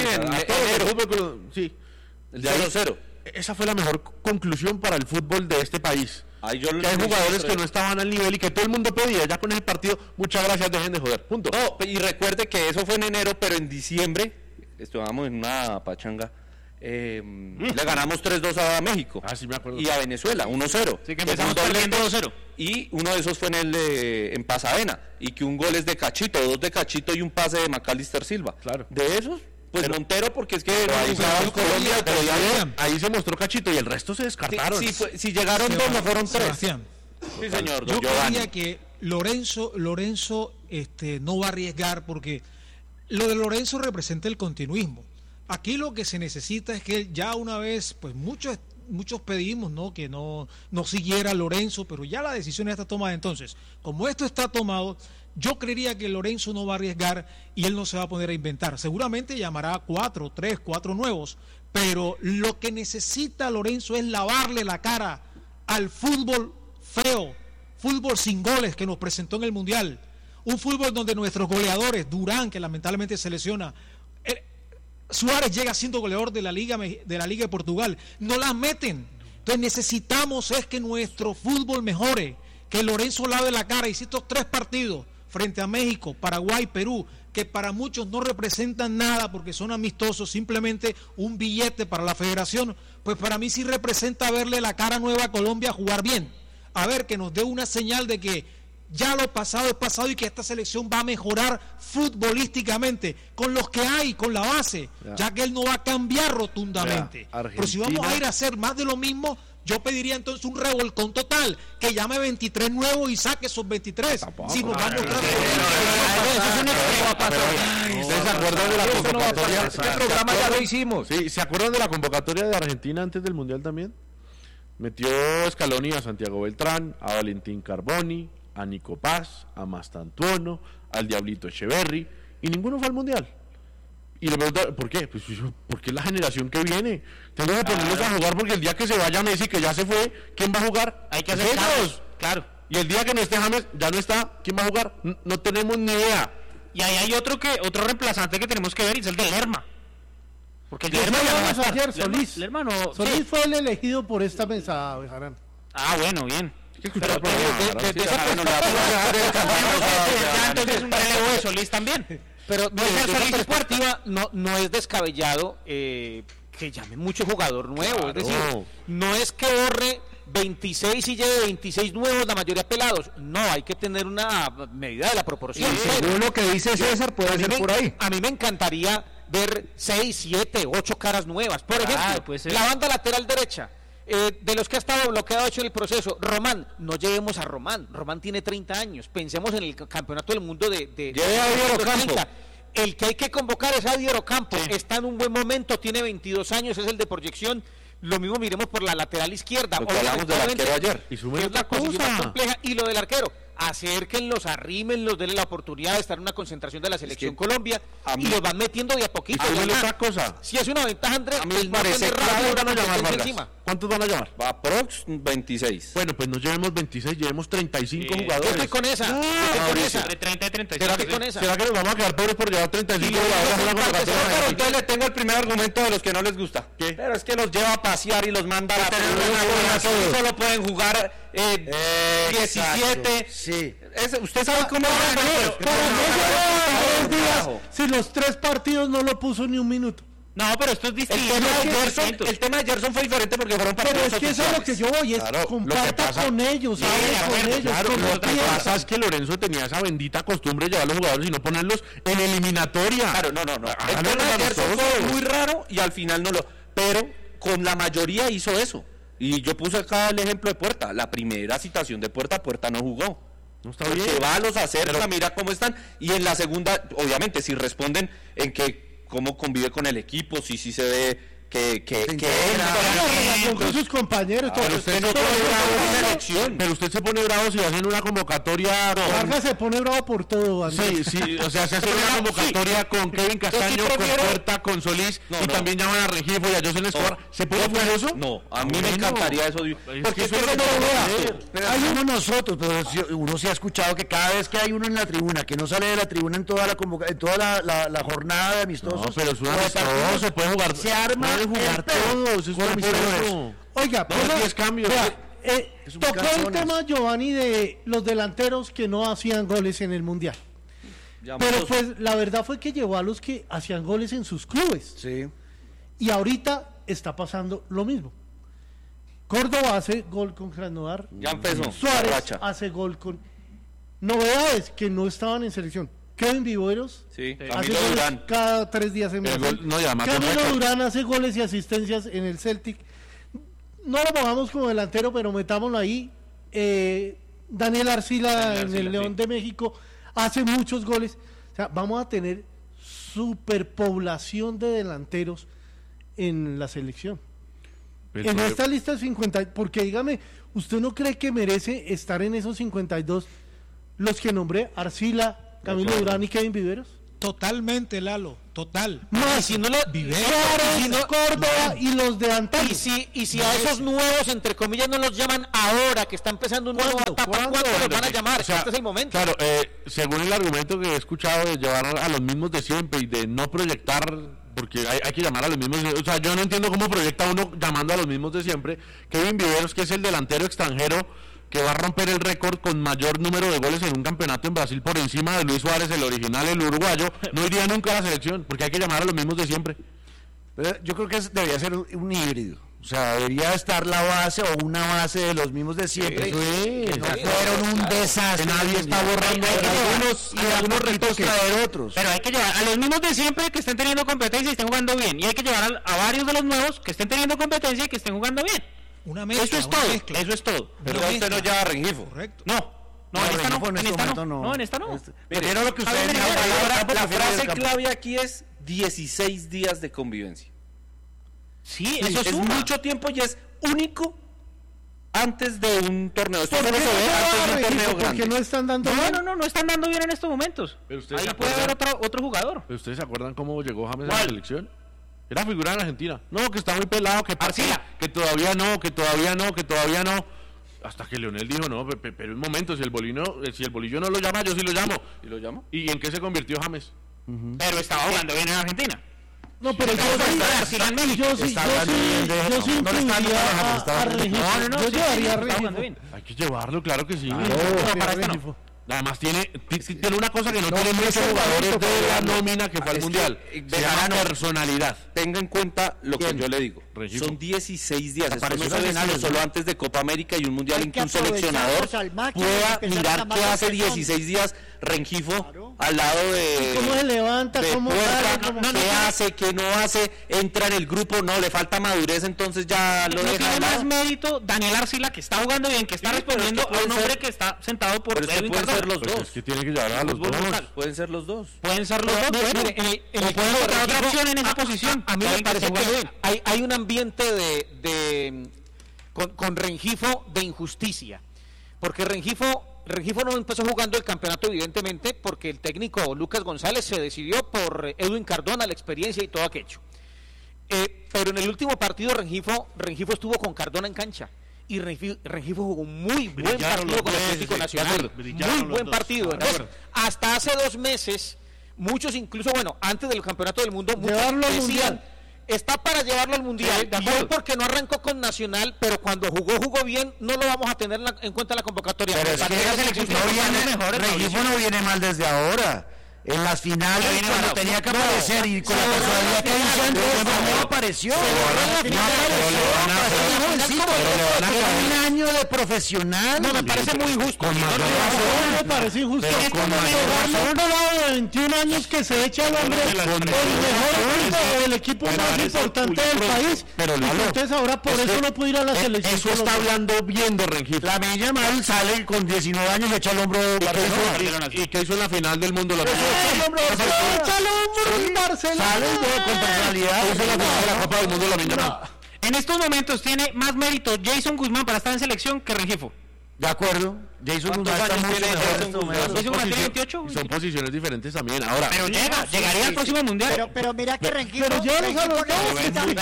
Sí, el 0-0. Esa fue la mejor conclusión para el fútbol de este país. Que hay jugadores que no estaban al nivel y que todo el mundo pedía ya con ese partido, muchas gracias, dejen de joder, punto. No, y recuerde que eso fue en enero, pero en diciembre estábamos en una pachanga. Le ganamos 3-2 a México sí me acuerdo. Y a Venezuela 1-0. Sí, que empezamos perdiendo 2-0. Y uno de esos fue en Pasadena, y que un gol es de Cachito, 2 de Cachito y un pase de Macalister Silva. Claro. De esos, pues Montero, porque es que ahí se mostró Cachito y el resto se descartaron. Si llegaron 2, no fueron 3. Sebastián. Sí, señor. Yo creía que Lorenzo no va a arriesgar, porque lo de Lorenzo representa el continuismo. Aquí lo que se necesita es que ya una vez, pues muchos pedimos, ¿no?, que no siguiera Lorenzo, pero ya la decisión está tomada. Entonces, como esto está tomado, yo creería que Lorenzo no va a arriesgar y él no se va a poner a inventar. Seguramente llamará 4 nuevos, pero lo que necesita Lorenzo es lavarle la cara al fútbol feo, fútbol sin goles que nos presentó en el Mundial. Un fútbol donde nuestros goleadores, Durán, que lamentablemente se lesiona, Suárez llega siendo goleador de la Liga de Portugal, no las meten. Entonces necesitamos es que nuestro fútbol mejore, que Lorenzo lave la cara. Y si estos 3 partidos frente a México, Paraguay, Perú, que para muchos no representan nada porque son amistosos, simplemente un billete para la federación, pues para mí sí representa verle la cara nueva a Colombia jugar bien. A ver, que nos dé una señal de que ya lo pasado es pasado y que esta selección va a mejorar futbolísticamente con los que hay, con la base, ya que él no va a cambiar rotundamente. Pero si vamos a ir a hacer más de lo mismo, yo pediría entonces un revolcón total, que llame 23 nuevos y saque esos 23. Si nos vamos ¿Ustedes se acuerdan de la convocatoria? Este programa ya lo hicimos. Sí, ¿se acuerdan de la convocatoria de Argentina antes del Mundial también? Metió Scaloni a Santiago Beltrán, a Valentín Carboni, a Nico Paz, a Mastantuono, al Diablito Echeverry, y ninguno fue al Mundial. Y le pregunto, ¿por qué? Pues porque es la generación que viene. Tengo que ponerlos a jugar porque el día que se vaya Messi, que ya se fue, ¿quién va a jugar? Hay que hacer cambios, claro. Y el día que no esté James, ya no está, ¿quién va a jugar? No tenemos ni idea. Y ahí hay otro reemplazante que tenemos que ver, y es el de Lerma. Porque el de Lerma ayer, Solís. Solís fue el elegido por esta mesa, Bejarán. Ah, bueno, bien. Pero entonces un relevo de Solís también. Pero desde esa perspectiva no es descabellado que llame mucho jugador nuevo. Claro. Es decir, no es que borre 26 y lleve 26 nuevos, la mayoría pelados. No, hay que tener una medida de la proporción. Según lo que dice César, puede ser por ahí. A mí me encantaría ver 6, 7, 8 caras nuevas. Por ejemplo, la banda lateral derecha. De los que ha estado bloqueado hecho en el proceso, Román, no llevemos a Román tiene 30 años, pensemos en el campeonato del mundo de el que hay que convocar es Adier Ocampo, está en un buen momento, tiene 22 años, es el de proyección. Lo mismo miremos por la lateral izquierda. Lo que hablamos del arquero ayer. Y es la cosa más compleja. Y lo del arquero, acérquenlos, arrímenlos, denle la oportunidad de estar en una concentración de la selección Colombia y los van metiendo de a poquito. Otra cosa. Si es una ventaja, Andrés, a mí me parece claro, van a llamar Vargas. ¿Cuántos van a llamar? Va aprox 26. Bueno, pues no llevemos 26, llevemos 35 jugadores. Yo estoy con esa. Entre 30 y 35. ¿Será que nos vamos a quedar pobres por llevar 35 jugadores? Entonces le tengo el primer argumento de los que no les gusta. ¿Qué? Pero es que los lleva a pasear y los manda a la tribuna. Solo pueden jugar 17. Sí. Usted sabe cómo si los 3 partidos no lo puso ni un minuto. No, pero esto es distinto. El tema de Gerson fue diferente porque fueron partidos oficiales. Pero es que eso es lo que yo voy, es comparta con ellos, lo que pasa es que Lorenzo tenía esa bendita costumbre de llevar a los jugadores y no ponerlos en eliminatoria. Claro, no. El tema de Gerson fue muy raro y al final no lo... Pero con la mayoría hizo eso. Y yo puse acá el ejemplo de Puerta. La primera citación de Puerta no jugó. No está bien. Se va a los acerca, mira cómo están. Y en la segunda, obviamente, si responden en que cómo convive con el equipo, si se ve que con sus compañeros. Pero usted se pone bravo si hacen una convocatoria. Vargas se pone bravo por todo. Sí, o sea, se hace una convocatoria con Kevin Castaño, con Puerta, con Solís y también llaman a Rengifo y a José Escobar. ¿Se puede hacer eso? No, a mí me encantaría eso. Porque eso no lo vea. Hay uno nosotros, pero uno se ha escuchado que cada vez que hay uno en la tribuna, que no sale de la tribuna en toda la jornada de amistosos. No, pero es una amistoso, se puede jugar. Se arma jugar todos, es Oiga, cambios. Tocó el tema, Giovanni, de los delanteros que no hacían goles en el Mundial. Pero pues la verdad fue que llevó a los que hacían goles en sus clubes. Sí. Y ahorita está pasando lo mismo. Córdoba hace gol con Krasnodar. Ya empezó. Suárez hace gol con... Novedades que no estaban en selección. Kevin Viveros hace goles cada 3 días en Brasil. Camilo Durán hace goles y asistencias en el Celtic. No lo pongamos como delantero, pero metámoslo ahí. Daniel Arcila en el León de México hace muchos goles. O sea, vamos a tener superpoblación de delanteros en la selección. En esta lista de 50, porque dígame, ¿usted no cree que merece estar en esos 52 los que nombré? Arcila, Camilo Durán y Kevin Viveros. Totalmente, Lalo, total. Más, y si no le Córdoba y los de antaño. Y si a esos nuevos, entre comillas, no los llaman ahora, que está empezando un nuevo etapa, ¿cuándo los van a llamar? Este es el momento. Claro, según el argumento que he escuchado de llevar a los mismos de siempre y de no proyectar, porque hay que llamar a los mismos, o sea, yo no entiendo cómo proyecta uno llamando a los mismos de siempre. Kevin Viveros, que es el delantero extranjero que va a romper el récord con mayor número de goles en un campeonato en Brasil por encima de Luis Suárez, el original, el uruguayo, no iría nunca a la selección, porque hay que llamar a los mismos de siempre. Pero yo creo que debería ser un híbrido. O sea, debería estar la base o una base de los mismos de siempre. Que no fueron un desastre. Nadie está borrando algunos retos traer otros. Pero hay que llevar a los mismos de siempre que estén teniendo competencia y estén jugando bien. Y hay que llevar a varios de los nuevos que estén teniendo competencia y que estén jugando bien. Una mezcla, eso es todo. Pero usted no lleva a Rengifo. Correcto. No, en esta no. Mire, era lo que usted la frase clave aquí es 16 días de convivencia. Sí, eso es mucho tiempo y es único antes de un torneo. Esto solo se ve antes de un torneo grande. Porque no están dando bien. No están dando bien en estos momentos. Ahí puede haber otro jugador. ¿Pero ustedes se acuerdan cómo llegó James a la selección? Era figura en Argentina. No, que está muy pelado, que Arcila, que todavía no. Hasta que Leonel dijo, no, pero un momento, si el bolillo no lo llama, yo sí lo llamo. ¿Y lo llamo? ¿Y en qué se convirtió James? Pero estaba jugando bien en Argentina. No, pero yo llevaría a Rengifo. Hay que llevarlo, claro que sí. Además tiene una cosa que no tiene muchos jugadores de la nómina que fue al Mundial. Se llama personalidad. Tenga en cuenta lo que yo le digo. Rengifo. Son 16 días. Esto no se ve solo antes de Copa América y un Mundial en que un seleccionador pueda mirar qué hace 16 días Rengifo al lado de... ¿Cómo se levanta? ¿Cómo qué hace? ¿Qué no hace? Entra en el grupo, no, le falta madurez, entonces ya lo deja. Tiene más mérito Daniel Arcila, que está jugando bien, que está respondiendo a un hombre que está sentado por Edwin Cardona. Ser los dos. Es que tiene que llevar a los dos. Pueden ser los dos. Pueden ser los dos. Pueden encontrar otra opción en esa posición. A mí me parece que hay un ambiente con Rengifo de injusticia. Porque Rengifo no empezó jugando el campeonato, evidentemente, porque el técnico Lucas González se decidió por Edwin Cardona, la experiencia y todo aquello. Pero en el último partido Rengifo estuvo con Cardona en cancha. Y Rengifo jugó un muy buen partido con el Atlético Nacional. Muy buen partido. Entonces, hasta hace 2 meses, muchos incluso, antes del Campeonato del Mundo, muchos decían, está para llevarlo al Mundial. Y hoy porque no arrancó con Nacional, pero cuando jugó bien, no lo vamos a tener en cuenta en la convocatoria. Pero es que Rengifo no viene mal desde ahora. En las finales, cuando tenía que aparecer y con la personalidad que hizo, no apareció. Un año de profesional. No, me parece muy injusto. Me parece injusto. Un lado de 21 años que se echa el hombre el mejor equipo del equipo más importante del país. Pero entonces ahora por eso no puede ir a la selección. Eso está hablando bien de Rengifo. La Milla Mal sale con 19 años y echa el hombro de Barcelona. ¿Y qué hizo en la final del mundo? Sale con personalidad. La Copa del Mundo la Milla. En estos momentos tiene más mérito Jason Guzmán para estar en selección que Rengifo. De acuerdo. Jason Guzmán está mucho mejor en estos momentos. Jason Guzmán tiene 28. Son posiciones diferentes también. Ahora, pero llegaría al próximo Mundial. Pero mira que Rengifo. Pero llévalos a los dos.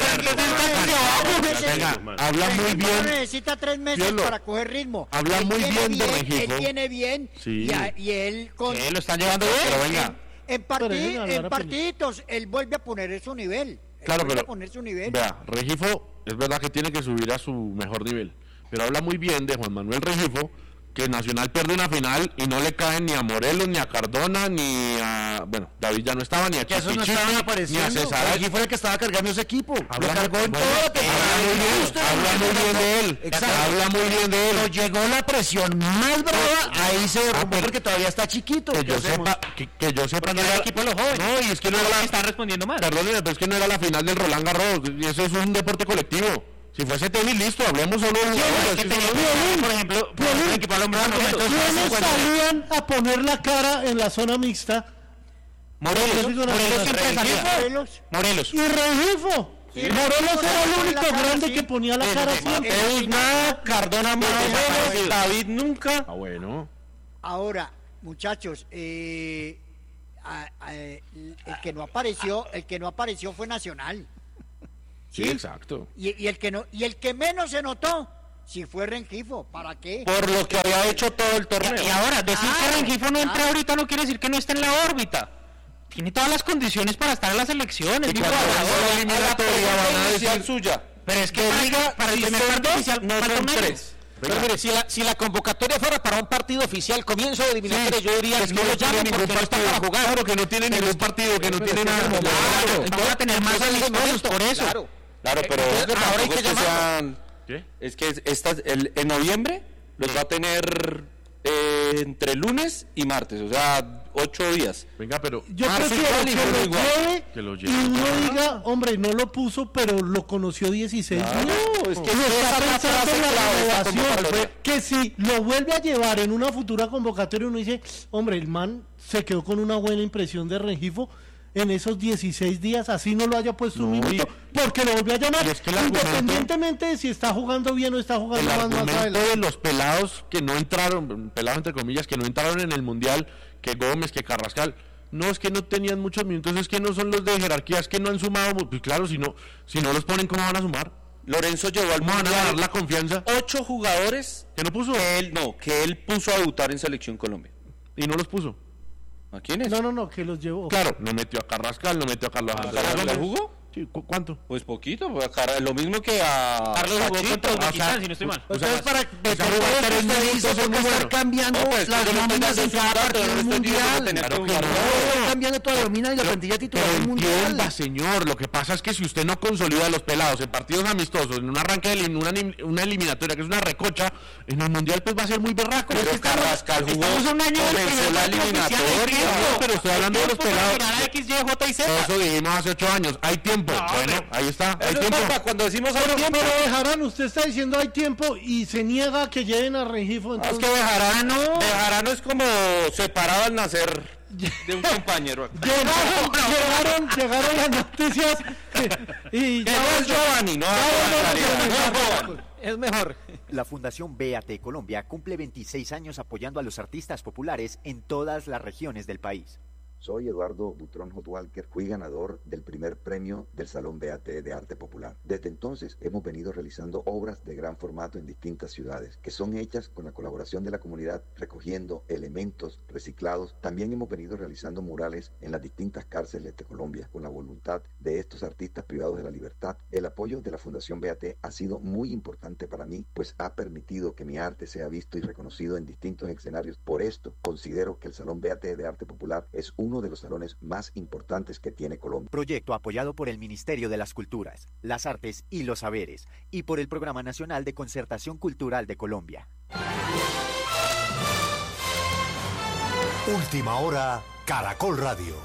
Habla muy bien. Necesita 3 meses para coger ritmo. Habla muy bien de Rengifo. Él viene bien. Y él con. Lo está llevando bien. Pero venga. En partiditos, él vuelve a poner su nivel. Claro, pero. Poner su nivel. Vea, Rengifo es verdad que tiene que subir a su mejor nivel. Pero habla muy bien de Juan Manuel Rengifo, que Nacional pierde una final y no le caen ni a Morelos, ni a Cardona, ni a... Bueno, David ya no estaba, ni a Chichichi, no estaban apareciendo. Ni a César. Rengifo fue el que estaba cargando ese equipo. Habla muy bien de él. Pero llegó la presión más brava, ahí se derrumbó porque todavía está chiquito. Que yo sepa no era el equipo de los jóvenes. No, y es que no era está respondiendo mal. Perdóneme, pero es que no era la final del Roland Garros, y eso es un deporte colectivo. Si fuese tenis, listo, hablemos solo de por ejemplo, ¿quiénes salían a poner la cara en la zona mixta Morelos siempre salía. Morelos. Y Rengifo. Sí. Morelos era el único grande que ponía la cara siempre. Nada, Cardona más, David nunca. Bueno. Ahora, muchachos, el que no apareció fue Nacional. Sí, exacto. Y el que menos se notó sí fue Rengifo. ¿Para qué? Por lo que había hecho todo el torneo. Y ahora, decir que Rengifo no entra ahorita no quiere decir que no esté en la órbita. Tiene todas las condiciones para estar en las elecciones. Y cuando la eliminatoria van a decir suya. Pero es que para el primer partido oficial no son 3. Pero mire, si la convocatoria fuera para un partido oficial, comienzo de eliminatoria, yo diría que no lo llamen porque no está para jugar. Claro, que no tiene ningún partido, que no tiene nada. Claro, van a tener más amistosos por eso. Claro, pero ahora hay que llamarlo. ¿Qué? Es que en noviembre los va a tener entre lunes y martes, o sea, 8 días. Venga, pero yo prefiero que lo lleve y uno diga, hombre, no lo puso, pero lo conoció 16 días. No, es que uno está pensando en la renovación, que si lo vuelve a llevar en una futura convocatoria, uno dice, hombre, el man se quedó con una buena impresión de Rengifo en esos 16 días, así no lo haya puesto un minuto, porque lo volvió a llamar, es que independientemente de si está jugando bien o está jugando más adelante. De los pelados que no entraron, pelados entre comillas, que no entraron en el Mundial, que Gómez, que Carrascal, no, es que no tenían muchos minutos, es que no son los de jerarquía, es que no han sumado, pues claro, si no los ponen, ¿cómo van a sumar? Lorenzo llevó al Mundial a dar la confianza 8 jugadores que no puso, que él puso a debutar en Selección Colombia. Y no los puso. ¿A quiénes? No, que los llevó. Claro, no metió a Carrascal, no metió a Carlos Andrés. ¿La jugó? Sí, ¿cuánto? Pues poquito, pues lo mismo que a Carlos jugó contra Uzbekistán, si no estoy mal. Entonces, para estar cambiando las nóminas en cada partido del Mundial. Cambiando toda la nómina y la plantilla titular del Mundial. Entienda, señor, lo que pasa es que si usted no consolida a los pelados en partidos amistosos, en un arranque de una eliminatoria que es una recocha, en el Mundial pues va a ser muy berraco. Pero Carrascal jugó, comenzó la eliminatoria, pero estoy hablando de los pelados. Eso dijimos hace 8 años, hay tiempo. Bueno, ahí está, hay tiempo. Cuando decimos hay tiempo. Pero Bejarano, usted está diciendo hay tiempo y se niega a que lleven a Rengifo. Es que Bejarano es como separado al nacer de un compañero. Llegaron las noticias y ya es Giovanni, no es mejor. La Fundación BAT Colombia cumple 26 años apoyando a los artistas populares en todas las regiones del país. Soy Eduardo Butrón Hotwalker, fui ganador del primer premio del Salón BAT de Arte Popular. Desde entonces hemos venido realizando obras de gran formato en distintas ciudades, que son hechas con la colaboración de la comunidad, recogiendo elementos reciclados. También hemos venido realizando murales en las distintas cárceles de Colombia, con la voluntad de estos artistas privados de la libertad. El apoyo de la Fundación BAT ha sido muy importante para mí, pues ha permitido que mi arte sea visto y reconocido en distintos escenarios. Por esto, considero que el Salón BAT de Arte Popular es uno de los salones más importantes que tiene Colombia. Proyecto apoyado por el Ministerio de las Culturas, las Artes y los Saberes y por el Programa Nacional de Concertación Cultural de Colombia. Última hora, Caracol Radio.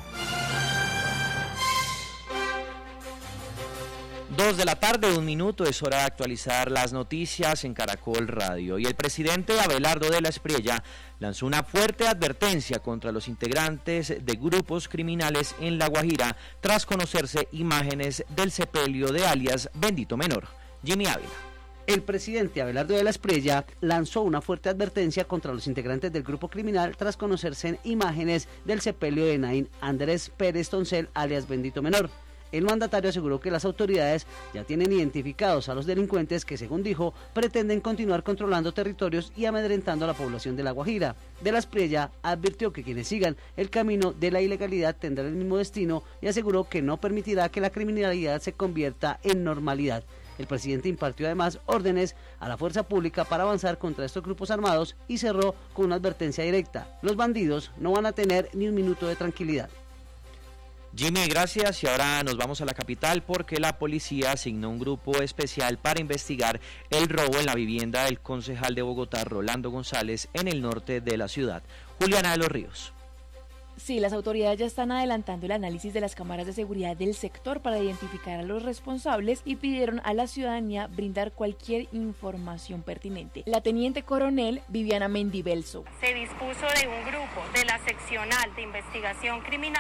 2 de la tarde, 1 minuto, es hora de actualizar las noticias en Caracol Radio. Y el presidente Abelardo de la Espriella lanzó una fuerte advertencia contra los integrantes de grupos criminales en La Guajira tras conocerse imágenes del sepelio de alias Bendito Menor. Jimmy Ávila. El presidente Abelardo de la Espriella lanzó una fuerte advertencia contra los integrantes del grupo criminal tras conocerse imágenes del sepelio de Nain Andrés Pérez Toncel, alias Bendito Menor. El mandatario aseguró que las autoridades ya tienen identificados a los delincuentes que, según dijo, pretenden continuar controlando territorios y amedrentando a la población de La Guajira. De la Espriella advirtió que quienes sigan el camino de la ilegalidad tendrán el mismo destino y aseguró que no permitirá que la criminalidad se convierta en normalidad. El presidente impartió además órdenes a la fuerza pública para avanzar contra estos grupos armados y cerró con una advertencia directa: los bandidos no van a tener ni un minuto de tranquilidad. Jimmy, gracias. Y ahora nos vamos a la capital porque la policía asignó un grupo especial para investigar el robo en la vivienda del concejal de Bogotá, Rolando González, en el norte de la ciudad. Juliana de los Ríos. Sí, las autoridades ya están adelantando el análisis de las cámaras de seguridad del sector para identificar a los responsables y pidieron a la ciudadanía brindar cualquier información pertinente. La teniente coronel Viviana Mendibelso. Se dispuso de un grupo de la seccional de investigación criminal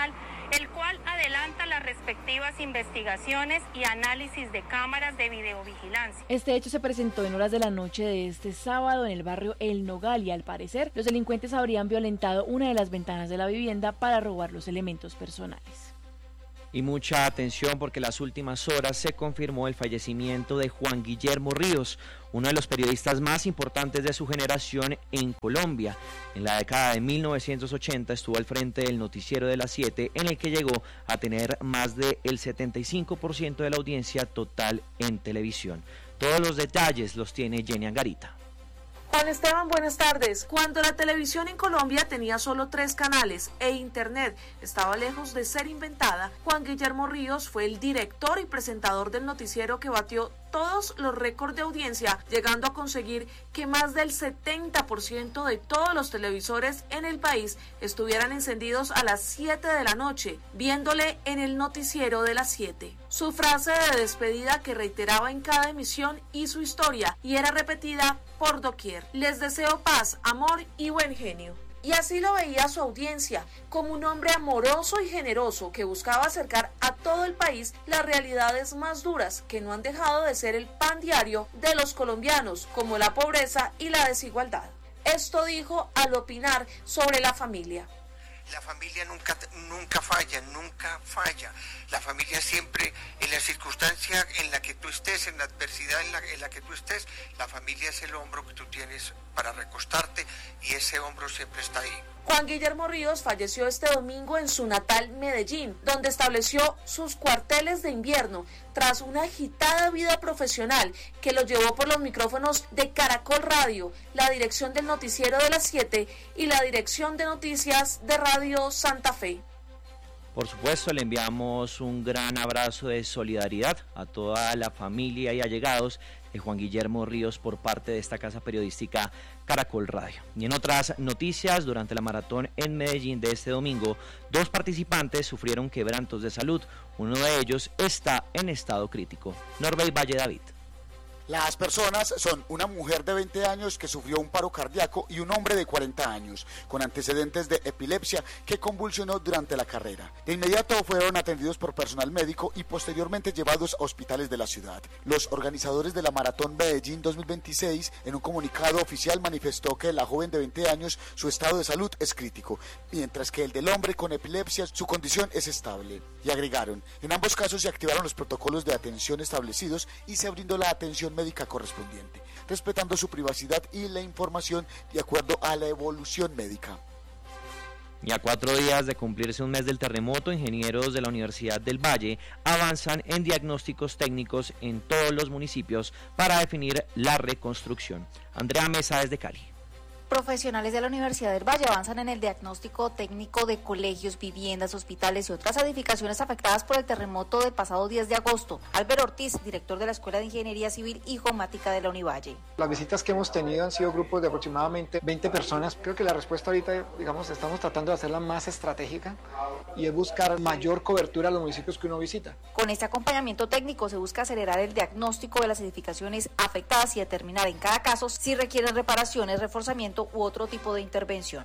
el cual adelanta las respectivas investigaciones y análisis de cámaras de videovigilancia. Este hecho se presentó en horas de la noche de este sábado en el barrio El Nogal y al parecer los delincuentes habrían violentado una de las ventanas de la vivienda para robar los elementos personales. Y mucha atención porque en las últimas horas se confirmó el fallecimiento de Juan Guillermo Ríos, uno de los periodistas más importantes de su generación en Colombia. En la década de 1980 estuvo al frente del noticiero de las 7, en el que llegó a tener más del 75% de la audiencia total en televisión. Todos los detalles los tiene Jenny Angarita. Juan Esteban, buenas tardes. Cuando la televisión en Colombia tenía solo 3 canales e Internet estaba lejos de ser inventada, Juan Guillermo Ríos fue el director y presentador del noticiero que batió todos los récords de audiencia, llegando a conseguir que más del 70% de todos los televisores en el país estuvieran encendidos a las 7 de la noche, viéndole en el noticiero de las 7. Su frase de despedida que reiteraba en cada emisión y su historia, y era repetida por doquier: les deseo paz, amor y buen genio. Y así lo veía su audiencia, como un hombre amoroso y generoso que buscaba acercar a todo el país las realidades más duras que no han dejado de ser el pan diario de los colombianos, como la pobreza y la desigualdad. Esto dijo al opinar sobre la familia. La familia nunca falla. La familia siempre, en la circunstancia en la que tú estés, en la adversidad en la que tú estés, la familia es el hombro que tú tienes para recostarte y ese hombro siempre está ahí. Juan Guillermo Ríos falleció este domingo en su natal Medellín, donde estableció sus cuarteles de invierno tras una agitada vida profesional que lo llevó por los micrófonos de Caracol Radio, la dirección del noticiero de las 7 y la dirección de noticias de Radio Santa Fe. Por supuesto, le enviamos un gran abrazo de solidaridad a toda la familia y allegados de Juan Guillermo Ríos por parte de esta casa periodística Caracol Radio. Y en otras noticias, durante la maratón en Medellín de este domingo, 2 participantes sufrieron quebrantos de salud. Uno de ellos está en estado crítico. Norbey Valle David. Las personas son una mujer de 20 años que sufrió un paro cardíaco y un hombre de 40 años con antecedentes de epilepsia que convulsionó durante la carrera. De inmediato fueron atendidos por personal médico y posteriormente llevados a hospitales de la ciudad. Los organizadores de la Maratón Medellín 2026 en un comunicado oficial manifestó que la joven de 20 años su estado de salud es crítico, mientras que el del hombre con epilepsia su condición es estable. Y agregaron, en ambos casos se activaron los protocolos de atención establecidos y se brindó la atención médica correspondiente, respetando su privacidad y la información de acuerdo a la evolución médica. Y a 4 días de cumplirse un mes del terremoto, ingenieros de la Universidad del Valle avanzan en diagnósticos técnicos en todos los municipios para definir la reconstrucción. Andrea Mesa desde Cali. Profesionales de la Universidad del Valle avanzan en el diagnóstico técnico de colegios, viviendas, hospitales y otras edificaciones afectadas por el terremoto del pasado 10 de agosto. Álvaro Ortiz, director de la Escuela de Ingeniería Civil y Geomática de la Univalle. Las visitas que hemos tenido han sido grupos de aproximadamente 20 personas. Creo que la respuesta ahorita, estamos tratando de hacerla más estratégica y es buscar mayor cobertura a los municipios que uno visita. Con este acompañamiento técnico se busca acelerar el diagnóstico de las edificaciones afectadas y determinar en cada caso si requieren reparaciones, reforzamiento u otro tipo de intervención.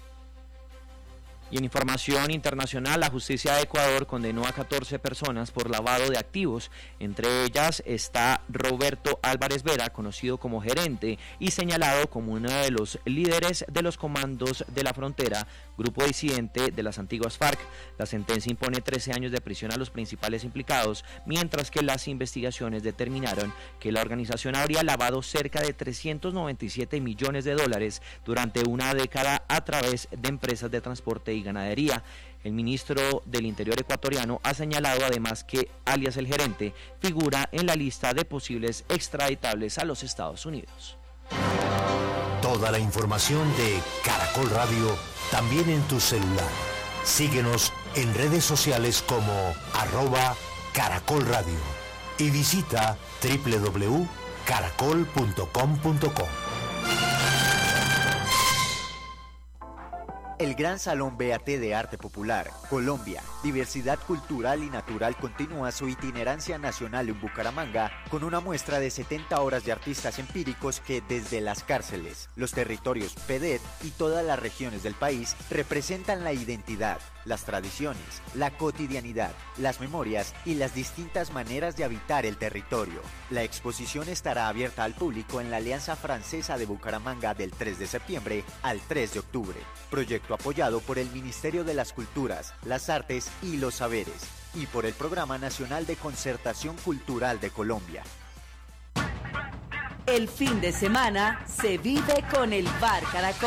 Y en información internacional, la justicia de Ecuador condenó a 14 personas por lavado de activos. Entre ellas está Roberto Álvarez Vera, conocido como gerente y señalado como uno de los líderes de los comandos de la frontera, grupo disidente de las antiguas FARC. La sentencia impone 13 años de prisión a los principales implicados, mientras que las investigaciones determinaron que la organización habría lavado cerca de 397 millones de dólares durante una década a través de empresas de transporte y ganadería. El ministro del Interior ecuatoriano ha señalado además que alias el gerente figura en la lista de posibles extraditables a los Estados Unidos. Toda la información de Caracol Radio también en tu celular. Síguenos en redes sociales como @Caracol Radio y visita www.caracol.com.co. El Gran Salón BAT de Arte Popular, Colombia, Diversidad Cultural y Natural continúa su itinerancia nacional en Bucaramanga con una muestra de 70 horas de artistas empíricos que desde las cárceles, los territorios PEDET y todas las regiones del país representan la identidad, las tradiciones, la cotidianidad, las memorias y las distintas maneras de habitar el territorio. La exposición estará abierta al público en la Alianza Francesa de Bucaramanga del 3 de septiembre al 3 de octubre. Proyecto apoyado por el Ministerio de las Culturas, las Artes y los Saberes y por el Programa Nacional de Concertación Cultural de Colombia. El fin de semana se vive con el Bar Caracol.